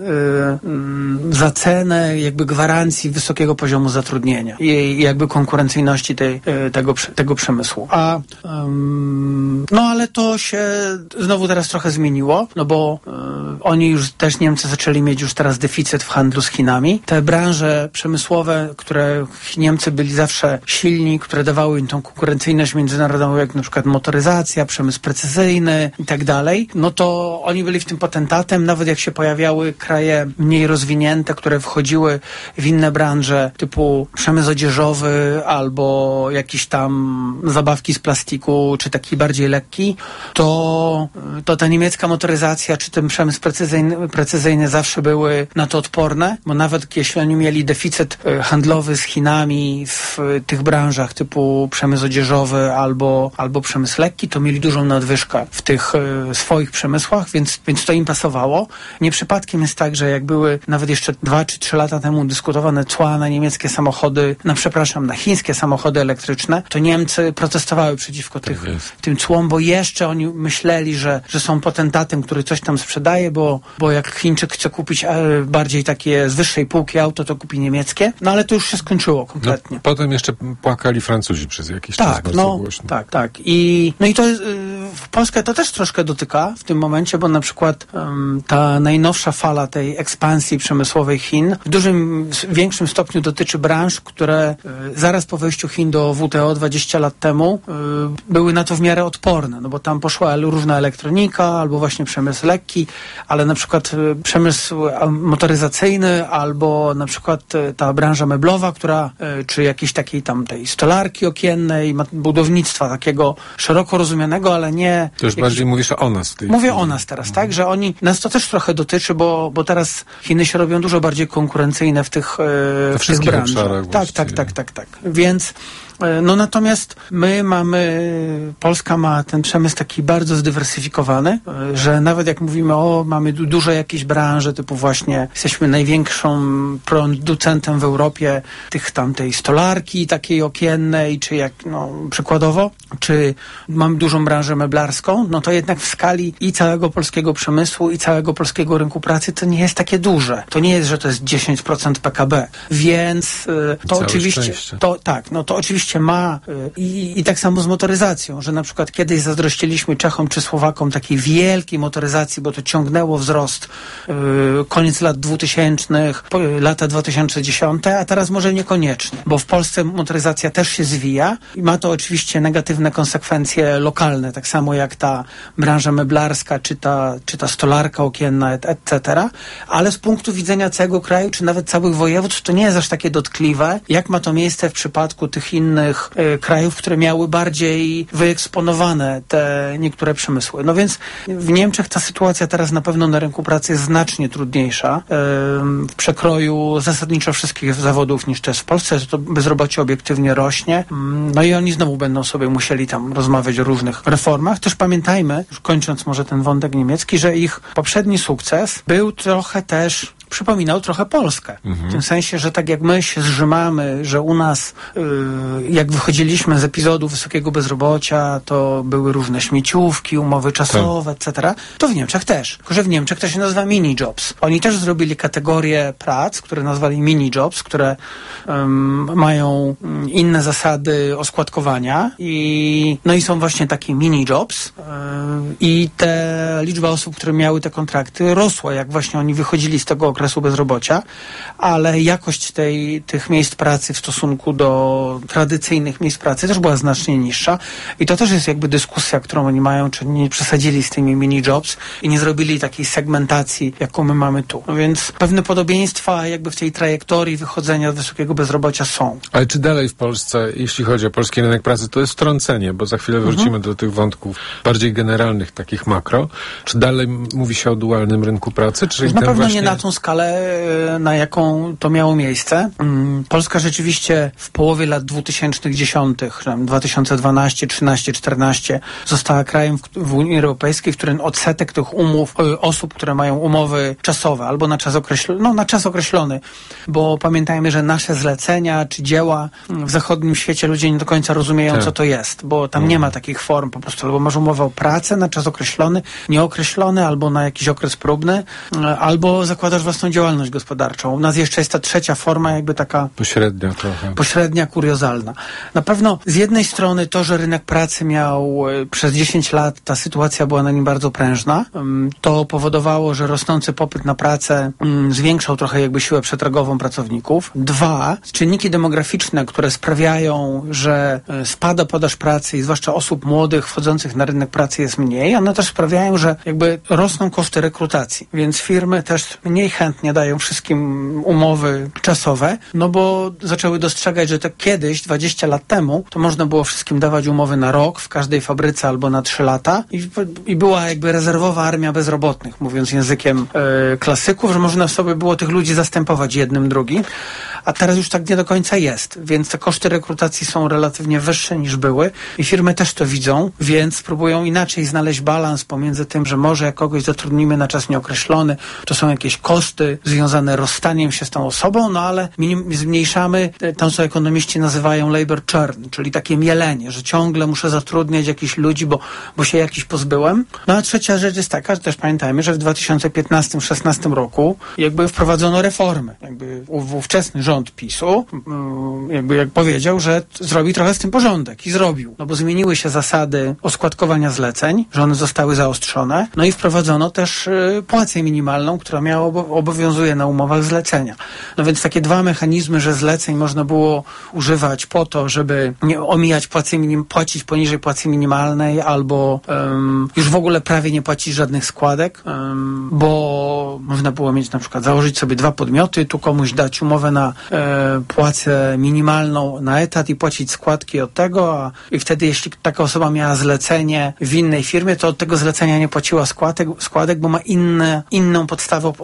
yy, za cenę jakby gwarancji wysokiego poziomu zatrudnienia i, i jakby konkurencyjności tej, yy, tego, tego przemysłu. A yy, no ale to się znowu teraz trochę zmieniło, no bo yy, oni już też Niemcy zaczęli mieć już teraz deficyt w handlu z Chinami. Te branże przemysłowe, które Niemcy byli zawsze silni, które dawały im tą konkurencyjność międzynarodową, jak na przykład motoryzacja, przemysł precyzyjny i tak dalej, no to oni byli w tym potentatem, nawet jak się pojawiały kraje mniej rozwinięte, które wchodziły w inne branże, typu przemysł odzieżowy albo jakieś tam zabawki z plastiku, czy taki bardziej lekki, to, to ta niemiecka motoryzacja, czy ten przemysł precyzyjny, precyzyjny zawsze były na to odporne, bo nawet jeśli oni mieli deficyt handlowy z Chinami w tych branżach typu przemysł odzieżowy albo, albo przemysł lekki, to mieli dużą nadwyżkę w tych y, swoich przemysłach, więc, więc to im pasowało. Nie przypadkiem jest tak, że jak były nawet jeszcze dwa czy trzy lata temu dyskutowane cła na niemieckie samochody, no przepraszam, na chińskie samochody elektryczne, to Niemcy protestowały przeciwko tak tych, tym cłom, bo jeszcze oni myśleli, że, że są potentatem, który coś tam sprzedaje, bo, bo jak Chińczyk chce kupić e, bardziej takie z wyższej półki auto, to kupi niemieckie. No ale to już się skończyło kompletnie. No, potem jeszcze płakali Francuzi przez jakiś tak, czas bardzo no, głośno. Tak, tak. I, no i to jest, w Polskę to też troszkę dotyka w tym momencie, bo na przykład um, ta najnowsza fala tej ekspansji przemysłowej Chin w dużym, większym stopniu dotyczy branż, które y, zaraz po wejściu Chin do W T O dwadzieścia lat temu y, były na to w miarę odporne, no bo tam poszła różna elektronika, albo właśnie przemysł lekki, ale na przykład y, przemysł motoryzacyjny, albo na przykład y, ta branża meblowa, która, y, czy jakiejś takiej tam tej stolarki okiennej, budownictwa takiego szeroko rozumianego, ale nie... To już jakiś... bardziej mówisz o nas. W tej Mówię chwili. o nas teraz, tak? Że oni, nas to też trochę dotyczy, bo, bo teraz Chiny się robią dużo bardziej konkurencyjne w tych, e, w tych branżach. Tak, tak, tak, tak, tak. Więc No natomiast my mamy, Polska ma ten przemysł taki bardzo zdywersyfikowany, że nawet jak mówimy, o mamy du- dużo jakieś branże, typu właśnie jesteśmy największą producentem w Europie tych tamtej stolarki takiej okiennej, czy jak, no przykładowo, czy mamy dużą branżę meblarską, no to jednak w skali i całego polskiego przemysłu, i całego polskiego rynku pracy to nie jest takie duże. To nie jest, że to jest dziesięć procent P K B. Więc y, to Całe oczywiście, szczęście. to tak, no to oczywiście ma y, i, i tak samo z motoryzacją, że na przykład kiedyś zazdrościliśmy Czechom czy Słowakom takiej wielkiej motoryzacji, bo to ciągnęło wzrost y, koniec lat dwutysięcznych, po, lata dwa tysiące dziesiąte, a teraz może niekoniecznie, bo w Polsce motoryzacja też się zwija i ma to oczywiście negatywne konsekwencje lokalne, tak samo jak ta branża meblarska, czy ta, czy ta stolarka okienna, et cetera. Ale z punktu widzenia całego kraju, czy nawet całych województw, to nie jest aż takie dotkliwe, jak ma to miejsce w przypadku tych innych y, krajów, które miały bardziej wyeksponowane te niektóre przemysły. No więc w Niemczech ta sytuacja teraz na pewno na rynku pracy jest znacznie trudniejsza, y, w przekroju zasadniczo wszystkich zawodów niż to jest w Polsce, że to bezrobocie obiektywnie rośnie. No i oni znowu będą sobie musieli tam rozmawiać o różnych reformach. Też pamiętajmy, już kończąc może ten wątek niemiecki, że ich poprzedni sukces był trochę też przypominał trochę Polskę. Mhm. W tym sensie, że tak jak my się zrzymamy, że u nas yy, jak wychodziliśmy z epizodu wysokiego bezrobocia, to były różne śmieciówki, umowy czasowe, et cetera, to w Niemczech też. Tylko że w Niemczech to się nazywa mini-jobs. Oni też zrobili kategorię prac, które nazwali mini-jobs, które um, mają inne zasady oskładkowania i no i są właśnie takie mini-jobs yy, i te liczba osób, które miały te kontrakty rosła, jak właśnie oni wychodzili z tego okresu bezrobocia, ale jakość tej, tych miejsc pracy w stosunku do tradycyjnych miejsc pracy też była znacznie niższa i to też jest jakby dyskusja, którą oni mają, czy nie przesadzili z tymi mini-jobs i nie zrobili takiej segmentacji, jaką my mamy tu. No więc pewne podobieństwa jakby w tej trajektorii wychodzenia z wysokiego bezrobocia są. Ale czy dalej w Polsce, jeśli chodzi o polski rynek pracy, to jest wtrącenie, bo za chwilę wrócimy mhm. do tych wątków bardziej generalnych, takich makro. Czy dalej mówi się o dualnym rynku pracy? Czy na pewno właśnie... nie na tą skalę, na jaką to miało miejsce. Polska rzeczywiście w połowie lat dwutysięcznych dziesiątych, dwa tysiące dwanaście, trzynaście, czternaście została krajem w, w Unii Europejskiej, w którym odsetek tych umów, osób, które mają umowy czasowe albo na czas określony, no na czas określony, bo pamiętajmy, że nasze zlecenia czy dzieła w zachodnim świecie ludzie nie do końca rozumieją, tak. co to jest, bo tam mm. nie ma takich form po prostu, albo masz umowę o pracę na czas określony, nieokreślony, albo na jakiś okres próbny, albo zakładasz własną działalność gospodarczą. U nas jeszcze jest ta trzecia forma, jakby taka pośrednia trochę. Pośrednia, kuriozalna. Na pewno z jednej strony to, że rynek pracy miał przez dziesięć lat, ta sytuacja była na nim bardzo prężna. To powodowało, że rosnący popyt na pracę zwiększał trochę jakby siłę przetargową pracowników. Dwa, czynniki demograficzne, które sprawiają, że spada podaż pracy i zwłaszcza osób młodych wchodzących na rynek pracy jest mniej. One też sprawiają, że jakby rosną koszty rekrutacji. Więc firmy też mniej chętnie dają wszystkim umowy czasowe, no bo zaczęły dostrzegać, że tak kiedyś, dwadzieścia lat temu, to można było wszystkim dawać umowy na rok w każdej fabryce albo na trzy lata i, i była jakby rezerwowa armia bezrobotnych, mówiąc językiem e, klasyków, że można sobie było tych ludzi zastępować jednym, drugim, a teraz już tak nie do końca jest, więc te koszty rekrutacji są relatywnie wyższe niż były i firmy też to widzą, więc próbują inaczej znaleźć balans pomiędzy tym, że może jak kogoś zatrudnimy na czas nieokreślony, to są jakieś koszty związane rozstaniem się z tą osobą, no ale minim, zmniejszamy to, co ekonomiści nazywają labor churn, czyli takie mielenie, że ciągle muszę zatrudniać jakichś ludzi, bo, bo się jakiś pozbyłem. No a trzecia rzecz jest taka, że też pamiętajmy, że w dwa tysiące piętnastym szesnastym roku jakby wprowadzono reformy. Jakby ówczesny rząd PiSu jakby jak powiedział, że zrobi trochę z tym porządek i zrobił. No bo zmieniły się zasady oskładkowania zleceń, że one zostały zaostrzone, no i wprowadzono też y, płacę minimalną, która miała obowiązuje na umowach zlecenia. No więc takie dwa mechanizmy, że zleceń można było używać po to, żeby nie omijać płacy minim, płacić poniżej płacy minimalnej albo um, już w ogóle prawie nie płacić żadnych składek, um, bo można było mieć na przykład założyć sobie dwa podmioty, tu komuś dać umowę na e, płacę minimalną na etat i płacić składki od tego, a i wtedy jeśli taka osoba miała zlecenie w innej firmie, to od tego zlecenia nie płaciła składek, składek bo ma inne, inną podstawę oskładkowania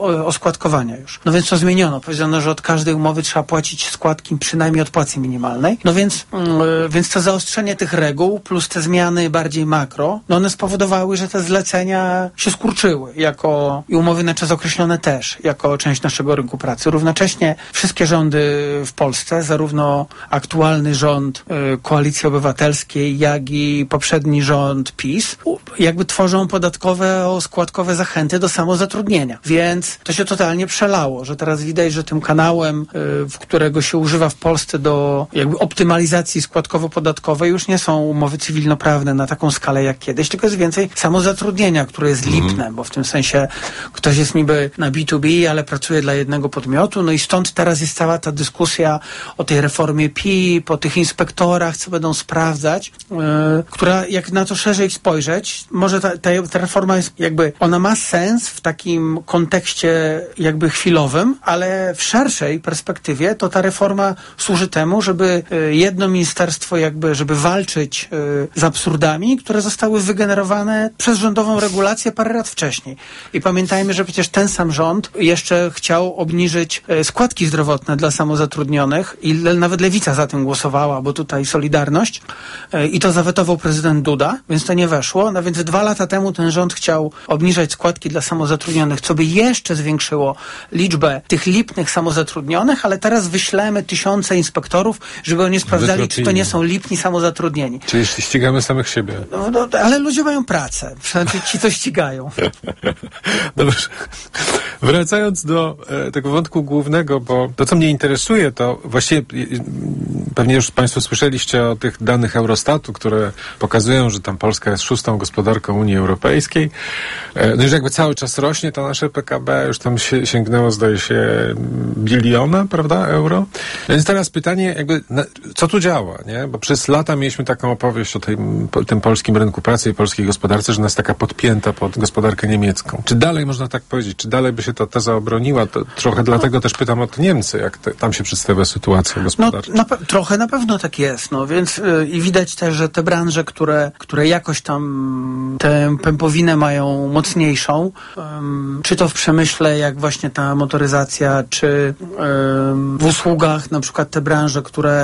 składkowania już. No więc to zmieniono. Powiedziano, że od każdej umowy trzeba płacić składki przynajmniej od płacy minimalnej. No więc, yy, więc to zaostrzenie tych reguł plus te zmiany bardziej makro, no one spowodowały, że te zlecenia się skurczyły jako i umowy na czas określone też, jako część naszego rynku pracy. Równocześnie wszystkie rządy w Polsce, zarówno aktualny rząd yy, Koalicji Obywatelskiej, jak i poprzedni rząd PiS, jakby tworzą podatkowe o składkowe zachęty do samozatrudnienia. Więc to się totalnie przelało, że teraz widać, że tym kanałem, yy, w którego się używa w Polsce do jakby optymalizacji składkowo-podatkowej już nie są umowy cywilnoprawne na taką skalę jak kiedyś, tylko jest więcej samozatrudnienia, które jest lipne, mm. bo w tym sensie ktoś jest niby na B dwa B, ale pracuje dla jednego podmiotu, no i stąd teraz jest cała ta dyskusja o tej reformie P I P, o tych inspektorach, co będą sprawdzać, yy, która jak na to szerzej spojrzeć, może ta, ta, ta reforma jest jakby, ona ma sens w takim kontekście jakby chwilowym, ale w szerszej perspektywie to ta reforma służy temu, żeby yy, jedno ministerstwo jakby, żeby walczyć yy, z absurdami, które zostały wygenerowane przez rządową regulację parę lat wcześniej. I pamiętajmy, że przecież ten sam rząd jeszcze chciał obniżyć yy, składki zdrowotne dla samozatrudnionych i le, nawet Lewica za tym głosowała, bo tutaj Solidarność yy, i to zawetował prezydent Duda, więc to nie weszło. No więc dwa lata temu ten rząd chciał obniżać składki dla samozatrudnionych, co by jeszcze zwiększyło liczbę tych lipnych samozatrudnionych, ale teraz wyślemy tysiące inspektorów, żeby oni sprawdzali, czy to nie są lipni samozatrudnieni. Czyli ścigamy samych siebie. No, no, ale ludzie mają pracę. Przynajmniej ci, co ścigają. Dobrze. Wracając do e, tego wątku głównego, bo to, co mnie interesuje, to właściwie pewnie już Państwo słyszeliście o tych danych Eurostatu, które pokazują, że tam Polska jest szóstą gospodarką Unii Europejskiej. E, no już jakby cały czas rośnie to nasze P K B, już tam się, sięgnęło, zdaje się, biliona, prawda, euro. Więc teraz pytanie, jakby, na, co tu działa, nie? Bo przez lata mieliśmy taką opowieść o tym, po, tym polskim rynku pracy i polskiej gospodarce, że nas taka podpięta pod gospodarkę niemiecką. Czy dalej można tak powiedzieć? Czy dalej by się ta teza obroniła? To trochę dlatego też pytam o te Niemcy, jak te, tam się przedstawia sytuacja gospodarcza. No, na pe- trochę na pewno tak jest, no więc yy, i widać też, że te branże, które, które jakoś tam tę pępowinę mają mocniejszą, yy, czy to w przemyśle, jak właśnie ta motoryzacja, czy yy, w usługach, na przykład te branże, które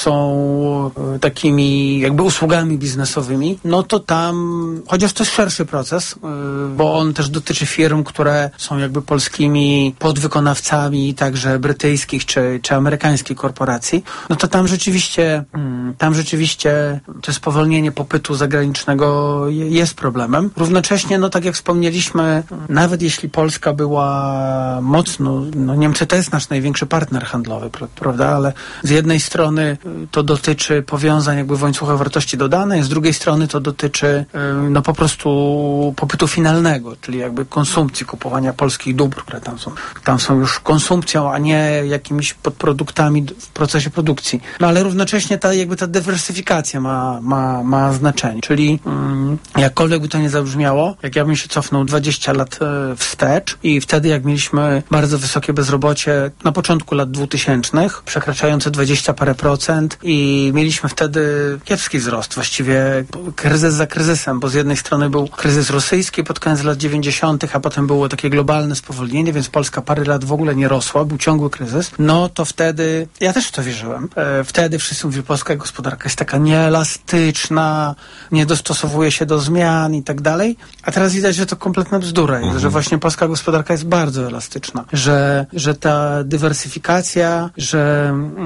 są yy, takimi jakby usługami biznesowymi, no to tam, chociaż to jest szerszy proces, yy, bo on też dotyczy firm, które są jakby polskimi podwykonawcami także brytyjskich czy, czy amerykańskich korporacji, no to tam rzeczywiście mm, tam rzeczywiście to spowolnienie popytu zagranicznego jest problemem. Równocześnie, no tak jak wspomnieliśmy, nawet jeśli Polska była mocno, no Niemcy to jest nasz największy partner handlowy, prawda, ale z jednej strony to dotyczy powiązań jakby w łańcuchach wartości dodanej, z drugiej strony to dotyczy no po prostu popytu finalnego, czyli jakby konsumpcji, kupowania polskich dóbr, które tam są, tam są już konsumpcją, a nie jakimiś podproduktami w procesie produkcji. No ale równocześnie ta jakby ta dywersyfikacja ma, ma, ma znaczenie. Czyli mm, jakkolwiek by to nie zabrzmiało, jak ja bym się cofnął dwadzieścia lat e, wstecz i wtedy jak mieliśmy bardzo wysokie bezrobocie na początku lat dwutysięcznych, przekraczające dwadzieścia parę procent i mieliśmy wtedy kiepski wzrost, właściwie kryzys za kryzysem, bo z jednej strony był kryzys rosyjski pod koniec lat dziewięćdziesiątych, a potem było takie globalne spowolnienie, więc Polska parę lat w ogóle nie rosła, był ciągły kryzys, no to wtedy, ja też w to wierzyłem, e, wtedy wszyscy mówili, polska gospodarka jest taka nieelastyczna, nie dostosowuje się do zmian i tak dalej, a teraz widać, że to kompletna bzdura jest, mhm. że właśnie polska gospodarka jest bardzo elastyczna, że, że ta dywersyfikacja, że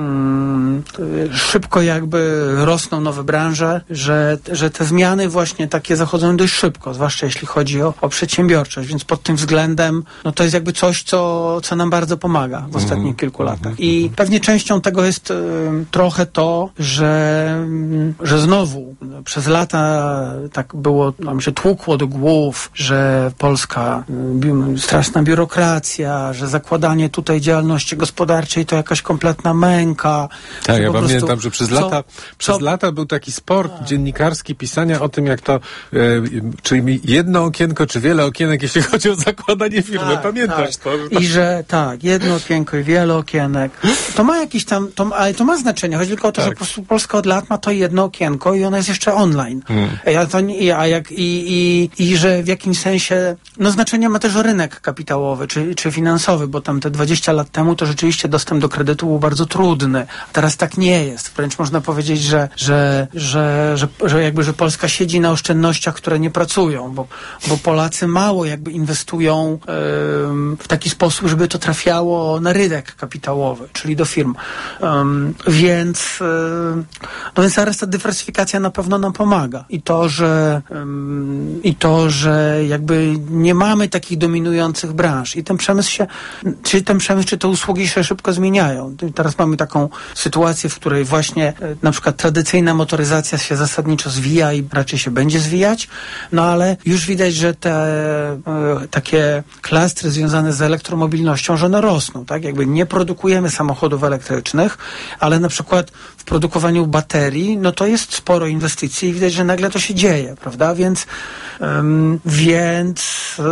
mm, szybko jakby rosną nowe branże, że, że te zmiany właśnie takie zachodzą dość szybko, zwłaszcza jeśli chodzi o, o przedsiębiorczość, więc pod tym względem no to jest jakby coś, co, co nam bardzo pomaga w ostatnich mm. kilku latach. I pewnie częścią tego jest y, trochę to, że, y, że znowu y, przez lata tak było, nam się tłukło do głów, że Polska, y, straszna biurokracja, że zakładanie tutaj działalności gospodarczej to jakaś kompletna męka. Tak, ja po prostu, pamiętam, że przez co, lata przez co, lata był taki sport a. dziennikarski pisania o tym, jak to y, czy jedno okienko, czy wiele okienek, jeśli chodzi o zakładanie firmy. Tak, Pamiętasz tak. to? I że tak, jedno okienko i wiele okienek. To ma jakiś tam, to, ale to ma znaczenie. Chodzi tylko o to, tak. że po prostu Polska od lat ma to jedno okienko i ono jest jeszcze online. Hmm. A, to, a jak, i, i, I że w jakimś sensie, no znaczenie ma też rynek kapitałowy. kredytowy czy, czy finansowy, bo tam te dwadzieścia lat temu to rzeczywiście dostęp do kredytu był bardzo trudny. A teraz tak nie jest. Wręcz można powiedzieć, że, że, że, że, że jakby, że Polska siedzi na oszczędnościach, które nie pracują, bo, bo Polacy mało jakby inwestują yy, w taki sposób, żeby to trafiało na rynek kapitałowy, czyli do firm. Yy, więc, yy, no więc teraz ta dywersyfikacja na pewno nam pomaga. I to, że yy, i to, że jakby nie mamy takich dominujących branż. I ten przemysł się, czy ten przemysł, czy te usługi się szybko zmieniają. I teraz mamy taką sytuację, w której właśnie yy, na przykład tradycyjna motoryzacja się zasadniczo zwija i raczej się będzie zwijać, no ale już widać, że te e, takie klastry związane z elektromobilnością, że one rosną, tak? Jakby nie produkujemy samochodów elektrycznych, ale na przykład w produkowaniu baterii, no to jest sporo inwestycji i widać, że nagle to się dzieje, prawda? Więc um, więc e,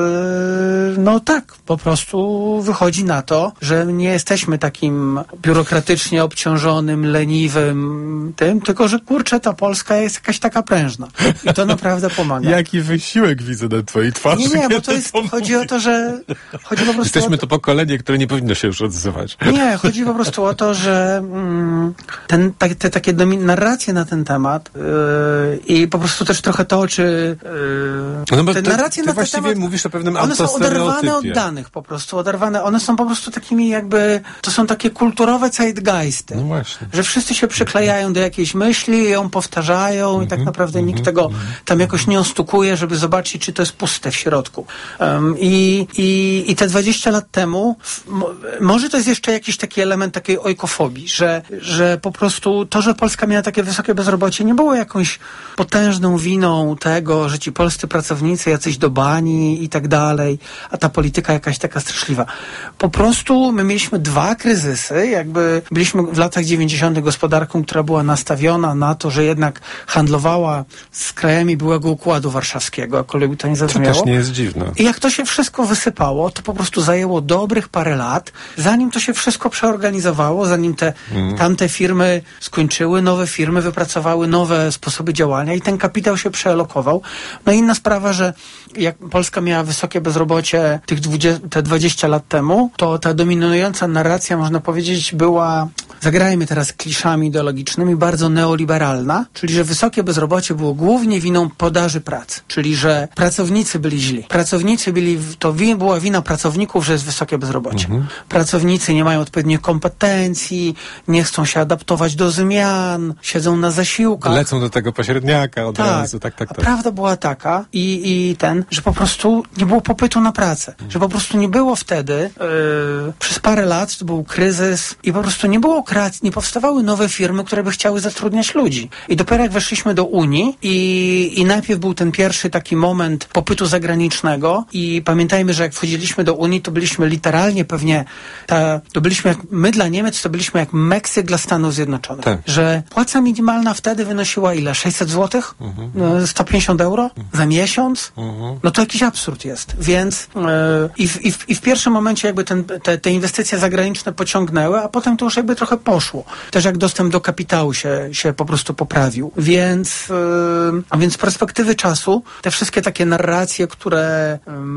no tak, po prostu wychodzi na to, że nie jesteśmy takim biurokratycznie obciążonym, leniwym tym, tylko że kurczę, ta Polska jest jakaś taka prężna. I to naprawdę pomaga. Jaki wysiłek widzę na twojej twarzy. Nie, nie, bo to jest, chodzi o to, że chodzi po prostu Jesteśmy o to, to pokolenie, które nie powinno się już odzywać. Nie, chodzi po prostu o to, że mm, ten, ta, te takie domi- narracje na ten temat yy, i po prostu też trochę to, czy yy, no bo te to, narracje ty na właściwie ten temat, mówisz o pewnym one są oderwane autostereotypie. od danych po prostu, oderwane. One są po prostu takimi jakby, to są takie kulturowe zeitgeisty. No właśnie. Że wszyscy się przyklejają do jakiejś myśli, ją powtarzają mm-hmm, i tak naprawdę mm-hmm, nikt tego mm-hmm. tam jakoś nie ostukuje, żeby zobaczyć, czy to jest puste w środku. Um, i, i, I te dwadzieścia lat temu m- może to jest jeszcze jakiś taki element takiej ojkofobii, że, że po prostu to, że Polska miała takie wysokie bezrobocie, nie było jakąś potężną winą tego, że ci polscy pracownicy jacyś do bani i tak dalej, a ta polityka jakaś taka straszliwa. Po prostu my mieliśmy dwa kryzysy, jakby byliśmy w latach dziewięćdziesiątych gospodarką, która była nastawiona na to, że jednak handlowała z krajami byłego Układu Warszawskiego, jakkolwiek by to nie zabrzmiało. To też nie jest dziwne. I jak to się wszystko wysypało, to po prostu zajęło dobrych parę lat, zanim to się wszystko przeorganizowało, zanim te mm. tamte firmy skończyły, nowe firmy wypracowały nowe sposoby działania i ten kapitał się przealokował. No i inna sprawa, że jak Polska miała wysokie bezrobocie tych dwadzieścia, te dwadzieścia lat temu, to ta dominująca narracja, można powiedzieć, była, zagrajmy teraz kliszami ideologicznymi, bardzo neoliberalna, czyli że wysokie bezrobocie było głównie winą podaży pracy, czyli że pracownicy byli źli. Pracownicy byli, to win, była wina pracowników, że jest wysokie bezrobocie. Mhm. Pracownicy nie mają odpowiednich kompetencji, nie chcą się adaptować do zmian, siedzą na zasiłkach. Lecą do tego pośredniaka od tak. razu. Tak, tak, tak. A prawda była taka i, i ten, że po prostu nie było popytu na pracę. Mhm. Że po prostu nie było wtedy, yy, przez parę lat to był kryzys i po prostu nie było kreacji, nie powstawały nowe firmy, które by chciały zatrudniać ludzi. I dopiero jak weszliśmy do Unii i, i najpierw był ten pierwszy taki moment popytu zagranicznego i pamiętajmy, że jak wchodziliśmy do Unii, to byliśmy literalnie pewnie, ta, to byliśmy jak, my dla Niemiec to byliśmy jak Meksyk dla Stanów Zjednoczonych. Tak. Że płaca minimalna wtedy wynosiła ile? sześćset złotych? Mhm. sto pięćdziesiąt euro? Mhm. Za miesiąc? Mhm. No to jakiś absurd jest. Więc yy, i, w, i, w, i w pierwszym momencie jakby ten, te, te inwestycje zagraniczne pociągnęły, a potem to już jakby trochę poszło. Też jak dostęp do kapitału się, się po prostu poprawił. Więc, yy, a więc z perspektywy czasu te wszystkie takie narracje, które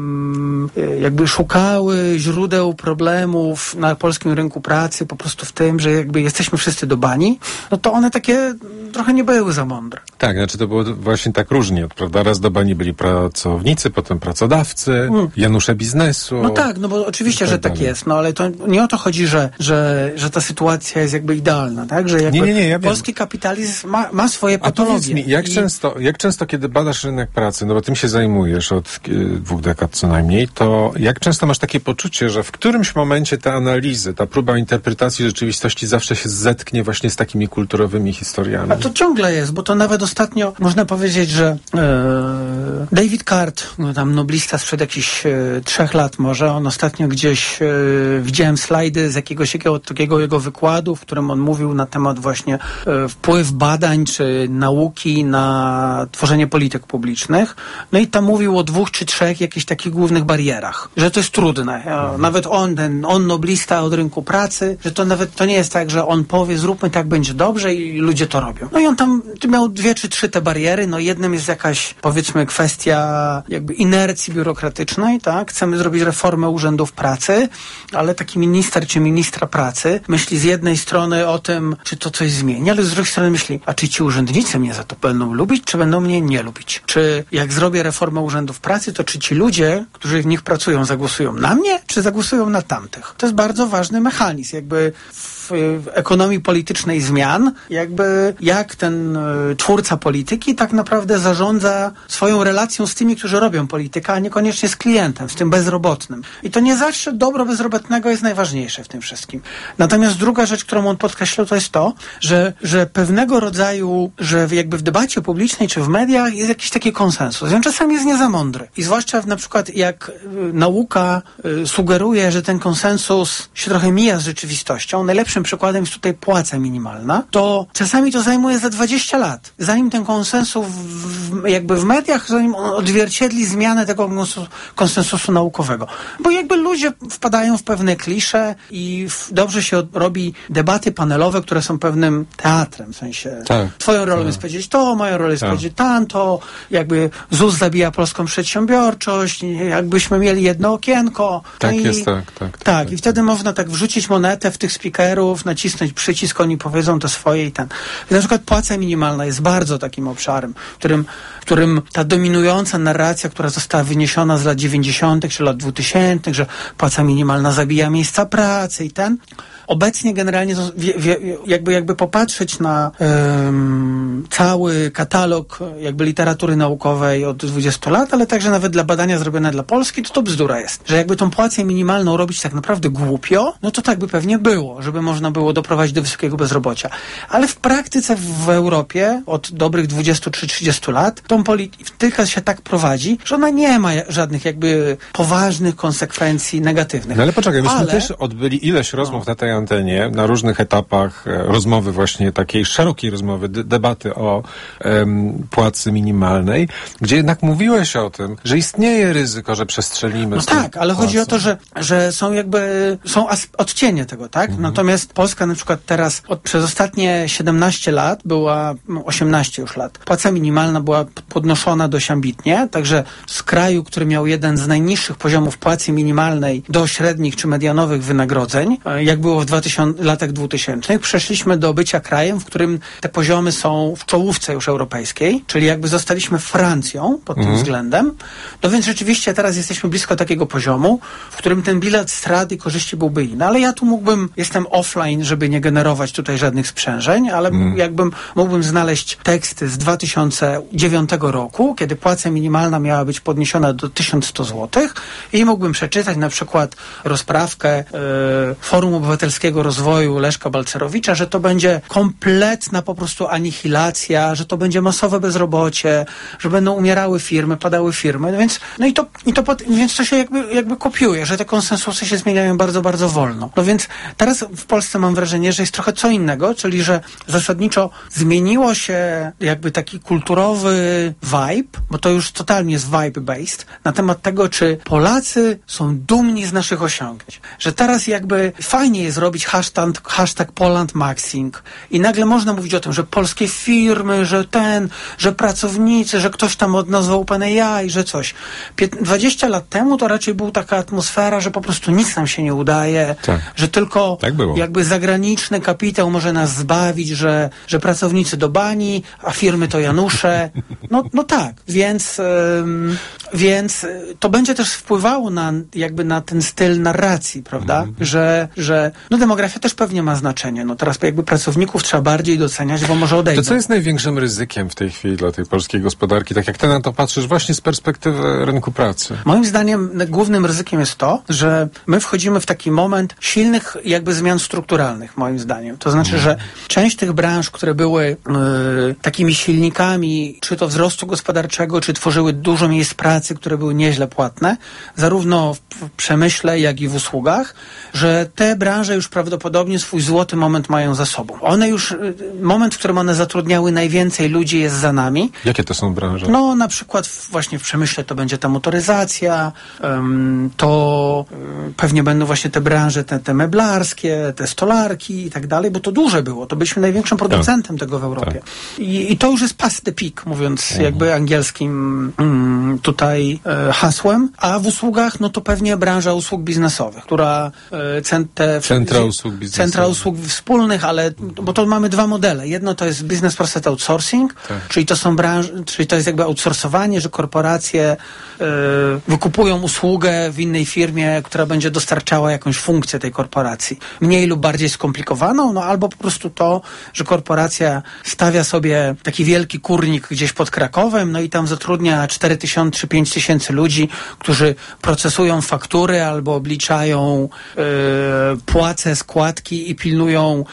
yy, jakby szukały źródeł problemów na polskim rynku pracy po prostu w tym, że jakby jesteśmy wszyscy do bani, no to one takie trochę nie były za mądre. Tak, znaczy to było właśnie tak różnie, prawda? Raz do bani byli pracownicy, potem pracodawcy, mm. Janusze biznesu. No tak, no bo oczywiście, tak że tak jest, no ale to nie o to chodzi, że, że, że ta sytuacja jest jakby idealna, tak? Że jakby nie, nie, nie, ja polski wiem. kapitalizm ma, ma swoje patologie. Mi, jak, I... często, jak często, kiedy badasz rynek pracy, no bo tym się zajmujesz od dwóch dekad co najmniej, to jak często masz takie poczucie, że w którymś momencie te analizy, ta próba interpretacji rzeczywistości zawsze się zetknie właśnie z takimi kulturowymi historiami? A to ciągle jest, bo to nawet ostatnio można powiedzieć, że e, David Card, no tam noblista sprzed jakichś e, trzech lat może, on ostatnio gdzieś e, widziałem slajdy z jakiegoś jakiego, takiego jego wykładu, w którym on mówił na temat właśnie e, wpływ badań czy nauki na tworzenie polityk publicznych. No i tam mówił o dwóch czy trzech jakichś takich głównych barierach, że to jest trudne. E, nawet on, ten, on noblista od rynku pracy, że to nawet to nie jest tak, że on powie, zróbmy tak, będzie dobrze i ludzie to robią. No i on tam miał dwie czy trzy te bariery, no jednym jest jakaś, powiedzmy, kwestia jakby inercji biurokratycznej, tak? Chcemy zrobić reformę urzędów pracy, ale taki minister czy ministra pracy myśli z jednej strony o tym, czy to coś zmieni, ale z drugiej strony myśli, a czy ci urzędnicy mnie za to będą lubić, czy będą mnie nie lubić? Czy jak zrobię reformę urzędów pracy, to czy ci ludzie, którzy w nich pracują, zagłosują na mnie, czy zagłosują na tamtych? To jest bardzo ważny mechanizm, jakby w, w ekonomii politycznej zmian, jakby jak ten y, twórca polityki tak naprawdę zarządza swoją relacją z tymi, którzy robią politykę, a niekoniecznie z klientem, z tym bezrobotnym. I to nie zawsze dobro bezrobotnego jest najważniejsze w tym wszystkim. Natomiast druga rzecz, którą on podkreślał, to jest to, że, że pewnego rodzaju, że jakby w debacie publicznej czy w mediach jest jakiś taki konsensus. I on czasami jest nie za mądry. I zwłaszcza na przykład jak y, nauka y, sugeruje, że ten konsensus się trochę mija z rzeczywistością. Najlepszym przykładem jest tutaj płaca minimalna. To czasami to zajmuje za dwadzieścia lat. Zanim ten konsensus w, jakby w mediach, zanim on odzwierciedli zmianę tego konsensusu, konsensusu naukowego. Bo jakby ludzie wpadają w pewne klisze i w, dobrze się od, robi debaty panelowe, które są pewnym teatrem. W sensie tak. Twoją rolą tak. jest powiedzieć to, moją rolą jest tak. powiedzieć tamto. Jakby Z U S zabija polską przedsiębiorczość. Jakbyśmy mieli jedno okienko. Tak no jest, i, tak, tak, tak. Tak, i wtedy można tak wrzucić monetę w tych speakerów, nacisnąć przycisk, oni powiedzą to swoje i ten. I na przykład płaca minimalna jest bardzo takim obszarem, w którym, w którym ta dominująca narracja, która została wyniesiona z lat dziewięćdziesiątych czy lat dwutysięcznych, że płaca minimalna zabija miejsca pracy i ten. Obecnie generalnie to, wie, wie, jakby, jakby popatrzeć na um, cały katalog jakby literatury naukowej od dwudziestu lat, ale także nawet dla badania zrobione dla Polski, to to bzdura jest. Że jakby tą płacę minimalną robić tak naprawdę głupio, no to tak by pewnie było, żeby można było doprowadzić do wysokiego bezrobocia. Ale w praktyce w Europie od dobrych dwudziestu czy trzydziestu lat tą polityka się tak prowadzi, że ona nie ma żadnych jakby poważnych konsekwencji negatywnych. No ale poczekaj, myśmy ale... też odbyli ileś rozmów no. na tej antenie, na różnych etapach e, rozmowy właśnie takiej szerokiej rozmowy, d- debaty o em, płacy minimalnej, gdzie jednak mówiłeś o tym, że istnieje ryzyko, że przestrzelimy. No tak, ale chodzi o to, że, że są jakby, są as- odcienie tego, tak? Mhm. Natomiast Polska na przykład teraz od, przez ostatnie siedemnaście lat była, osiemnaście już lat, płaca minimalna była podnoszona dość ambitnie, także z kraju, który miał jeden z najniższych poziomów płacy minimalnej do średnich czy medianowych wynagrodzeń, jak było w dwutysięcznych, latach dwutysięcznych, przeszliśmy do bycia krajem, w którym te poziomy są w czołówce już europejskiej, czyli jakby zostaliśmy Francją pod tym mhm. względem. No więc rzeczywiście teraz jesteśmy blisko takiego poziomu, w którym ten bilet strat i korzyści byłby inny. Ale ja tu mógłbym, jestem offline, żeby nie generować tutaj żadnych sprzężeń, ale mhm. jakbym mógłbym znaleźć teksty z dwa tysiące dziewiątego roku, kiedy płaca minimalna miała być podniesiona do tysiąc sto złotych i mógłbym przeczytać na przykład rozprawkę yy, Forum Obywatelskiego Rozwoju Leszka Balcerowicza, że to będzie kompletna po prostu anihilacja, że to będzie masowe bezrobocie, że będą umierały firmy, padały firmy, no więc, no i to, i to, więc to się jakby, jakby kopiuje, że te konsensusy się zmieniają bardzo, bardzo wolno. No więc teraz w Polsce mam wrażenie, że jest trochę co innego, czyli że zasadniczo zmieniło się jakby taki kulturowy vibe, bo to już totalnie jest vibe-based, na temat tego, czy Polacy są dumni z naszych osiągnięć. Że teraz jakby fajnie jest robić hashtag, hashtag Poland Maxing i nagle można mówić o tym, że polskie firmy, że ten, że pracownicy, że ktoś tam odnazwał OpenAI, że coś. dwadzieścia lat temu to raczej była taka atmosfera, że po prostu nic nam się nie udaje, tak. że tylko tak jakby zagraniczny kapitał może nas zbawić, że, że pracownicy do bani, a firmy to Janusze. No, no tak, więc, ym, więc to będzie też wpływało na jakby na ten styl narracji, prawda? Mm. Że, że no demografia też pewnie ma znaczenie. No teraz jakby pracowników trzeba bardziej doceniać, bo może odejdą. To co jest największym ryzykiem w tej chwili dla tej polskiej gospodarki? Tak jak ty na to patrzysz właśnie z perspektywy rynku pracy. Moim zdaniem głównym ryzykiem jest to, że my wchodzimy w taki moment silnych jakby zmian strukturalnych, moim zdaniem. To znaczy, mm. że część tych branż, które były yy, takimi silnikami, czy to wzrostu gospodarczego, czy tworzyły dużo miejsc pracy, pracy, które były nieźle płatne, zarówno w przemyśle, jak i w usługach, że te branże już prawdopodobnie swój złoty moment mają za sobą. One już, moment, w którym one zatrudniały najwięcej ludzi, jest za nami. Jakie to są branże? No na przykład właśnie w przemyśle to będzie ta motoryzacja, um, to um, pewnie będą właśnie te branże, te, te meblarskie, te stolarki i tak dalej, bo to duże było. To byliśmy największym producentem tak. tego w Europie. Tak. I, I to już jest past the peak, mówiąc mhm. jakby angielskim um, tutaj e, hasłem. A w usługach, no to pewnie branża usług biznesowych, która e, cent, te, centra usług biznesowych. Centra usług wspólnych, ale bo to mamy dwa modele. Jedno to jest business process outsourcing, tak. czyli to są branże, czyli to jest jakby outsourcowanie, że korporacje y, wykupują usługę w innej firmie, która będzie dostarczała jakąś funkcję tej korporacji. Mniej lub bardziej skomplikowaną, no albo po prostu to, że korporacja stawia sobie taki wielki kurnik gdzieś pod Krakowem, no i tam zatrudnia cztery tysiące czy pięć tysięcy ludzi, którzy procesują faktury albo obliczają y, płace, składki i pilnują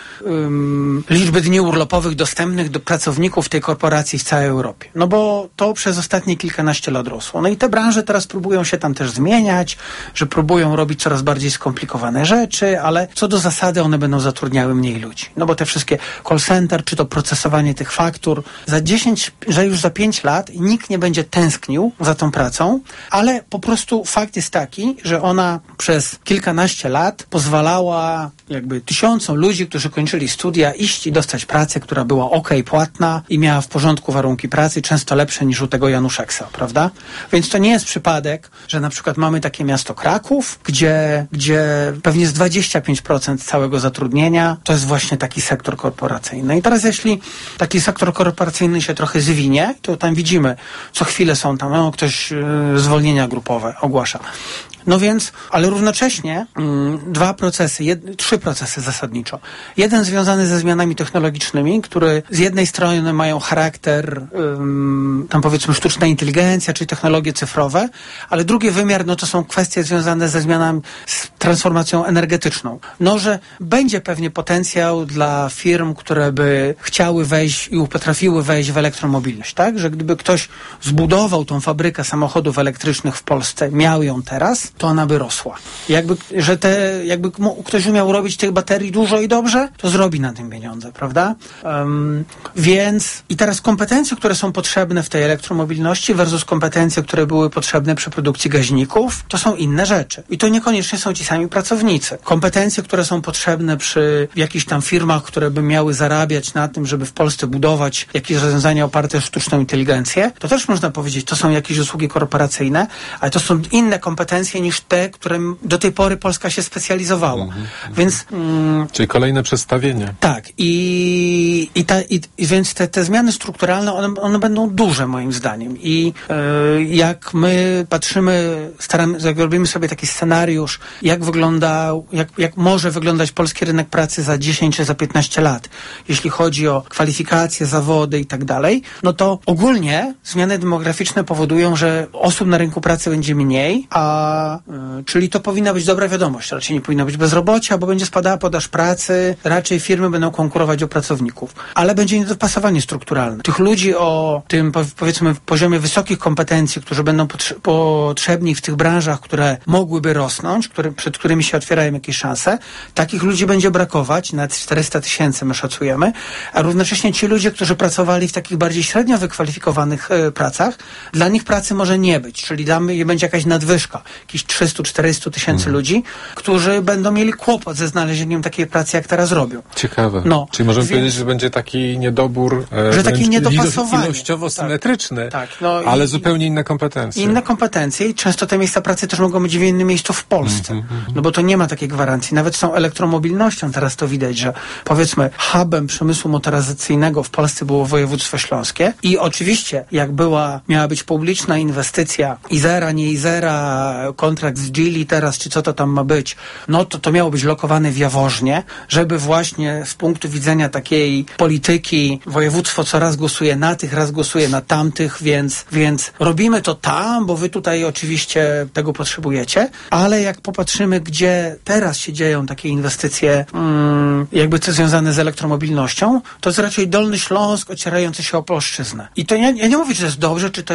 y, liczby dni urlopowych dostępnych do pracowników tej korporacji w całej Europie. No bo to przez ostatnie kilkanaście lat rosło. No i te branże teraz próbują się tam też zmieniać, że próbują robić coraz bardziej skomplikowane rzeczy, ale co do zasady one będą zatrudniały mniej ludzi. No bo te wszystkie call center, czy to procesowanie tych faktur, za dziesięć, że już za pięć lat nikt nie będzie tęsknił za tą pracą, ale po prostu fakt jest taki, że ona przez kilkanaście lat pozwalała jakby tysiącom ludzi, którzy kończyli studia, iść i dostać pracę, która była ok, płatna i miała w porządku warunki pracy, często lepsze niż u tego Januszeksa, prawda? Więc to nie jest przypadek, że na przykład mamy takie miasto Kraków, gdzie, gdzie pewnie z dwadzieścia pięć procent całego zatrudnienia to jest właśnie taki sektor korporacyjny. I teraz jeśli taki sektor korporacyjny się trochę zwinie, to tam widzimy, co chwilę są tam, no, ktoś yy, zwolnienia grupowe ogłasza. No więc, ale równocześnie mm, dwa procesy, jed, trzy procesy zasadniczo. Jeden związany ze zmianami technologicznymi, które z jednej strony mają charakter ym, tam powiedzmy sztuczna inteligencja, czyli technologie cyfrowe, ale drugi wymiar, no to są kwestie związane ze zmianami, z transformacją energetyczną. No, że będzie pewnie potencjał dla firm, które by chciały wejść i potrafiły wejść w elektromobilność, tak? Że gdyby ktoś zbudował tą fabrykę samochodów elektrycznych w Polsce, miał ją teraz, to ona by rosła. Jakby, że te, jakby ktoś umiał robić tych baterii dużo i dobrze, to zrobi na tym pieniądze, prawda? Um, więc i teraz kompetencje, które są potrzebne w tej elektromobilności versus kompetencje, które były potrzebne przy produkcji gaźników, to są inne rzeczy. I to niekoniecznie są ci sami pracownicy. Kompetencje, które są potrzebne przy jakichś tam firmach, które by miały zarabiać na tym, żeby w Polsce budować jakieś rozwiązania oparte o sztuczną inteligencję, to też można powiedzieć, to są jakieś usługi korporacyjne, ale to są inne kompetencje niż te, którym do tej pory Polska się specjalizowała. Mhm. Więc... Mm, Czyli kolejne przestawienie. Tak. I, i, ta, i, i więc te, te zmiany strukturalne, one, one będą duże moim zdaniem. I yy, jak my patrzymy, staramy, jak robimy sobie taki scenariusz, jak wygląda, jak, jak może wyglądać polski rynek pracy za dziesięć czy za piętnaście lat, jeśli chodzi o kwalifikacje, zawody i tak dalej, no to ogólnie zmiany demograficzne powodują, że osób na rynku pracy będzie mniej, a yy, czyli to powinna być dobra wiadomość. Raczej nie powinno być bezrobocia, bo będzie spadała podaż pracy, raczej firmy będą konkurować o pracowników. Ale będzie niedopasowanie strukturalne. Tych ludzi o tym, powiedzmy, poziomie wysokich kompetencji, którzy będą potrze- potrzebni w tych branżach, które mogłyby rosnąć, które, przed którymi się otwierają jakieś szanse, takich ludzi będzie brakować, nawet czterysta tysięcy my szacujemy, a równocześnie ci ludzie, którzy pracowali w takich bardziej średnio wykwalifikowanych e, pracach, dla nich pracy może nie być, czyli damy, będzie jakaś nadwyżka, jakieś trzysta czterysta tysięcy hmm. ludzi, którzy będą mieli kłopot ze znalezieniem takiej pracy, jak teraz robią. Ciekawe. No, czyli możemy więc, powiedzieć, że będzie taki niedobór e, że taki niedopasowanie. ilościowo symetryczny, tak, tak, no ale i, zupełnie inne kompetencje. Inne kompetencje i często te miejsca pracy też mogą być w innym miejscu w Polsce. Mm-hmm, mm-hmm. No bo to nie ma takiej gwarancji. Nawet z tą elektromobilnością teraz to widać, że powiedzmy hubem przemysłu motoryzacyjnego w Polsce było województwo śląskie i oczywiście jak była, miała być publiczna inwestycja Izera, nie Izera, kontrakt z Geely teraz, czy co to tam ma być, no to to miało być lokowane w Jaworznie, żeby właśnie z punktu widzenia takiej polityki województwo co raz głosuje na tych, raz głosuje na tamtych, więc, więc robimy to tam, bo wy tutaj oczywiście tego potrzebujecie, ale jak popatrzymy, gdzie teraz się dzieją takie inwestycje mm, jakby co związane z elektromobilnością, to jest raczej Dolny Śląsk ocierający się o polszczyznę. I to ja, ja nie mówię, czy to jest dobrze, czy to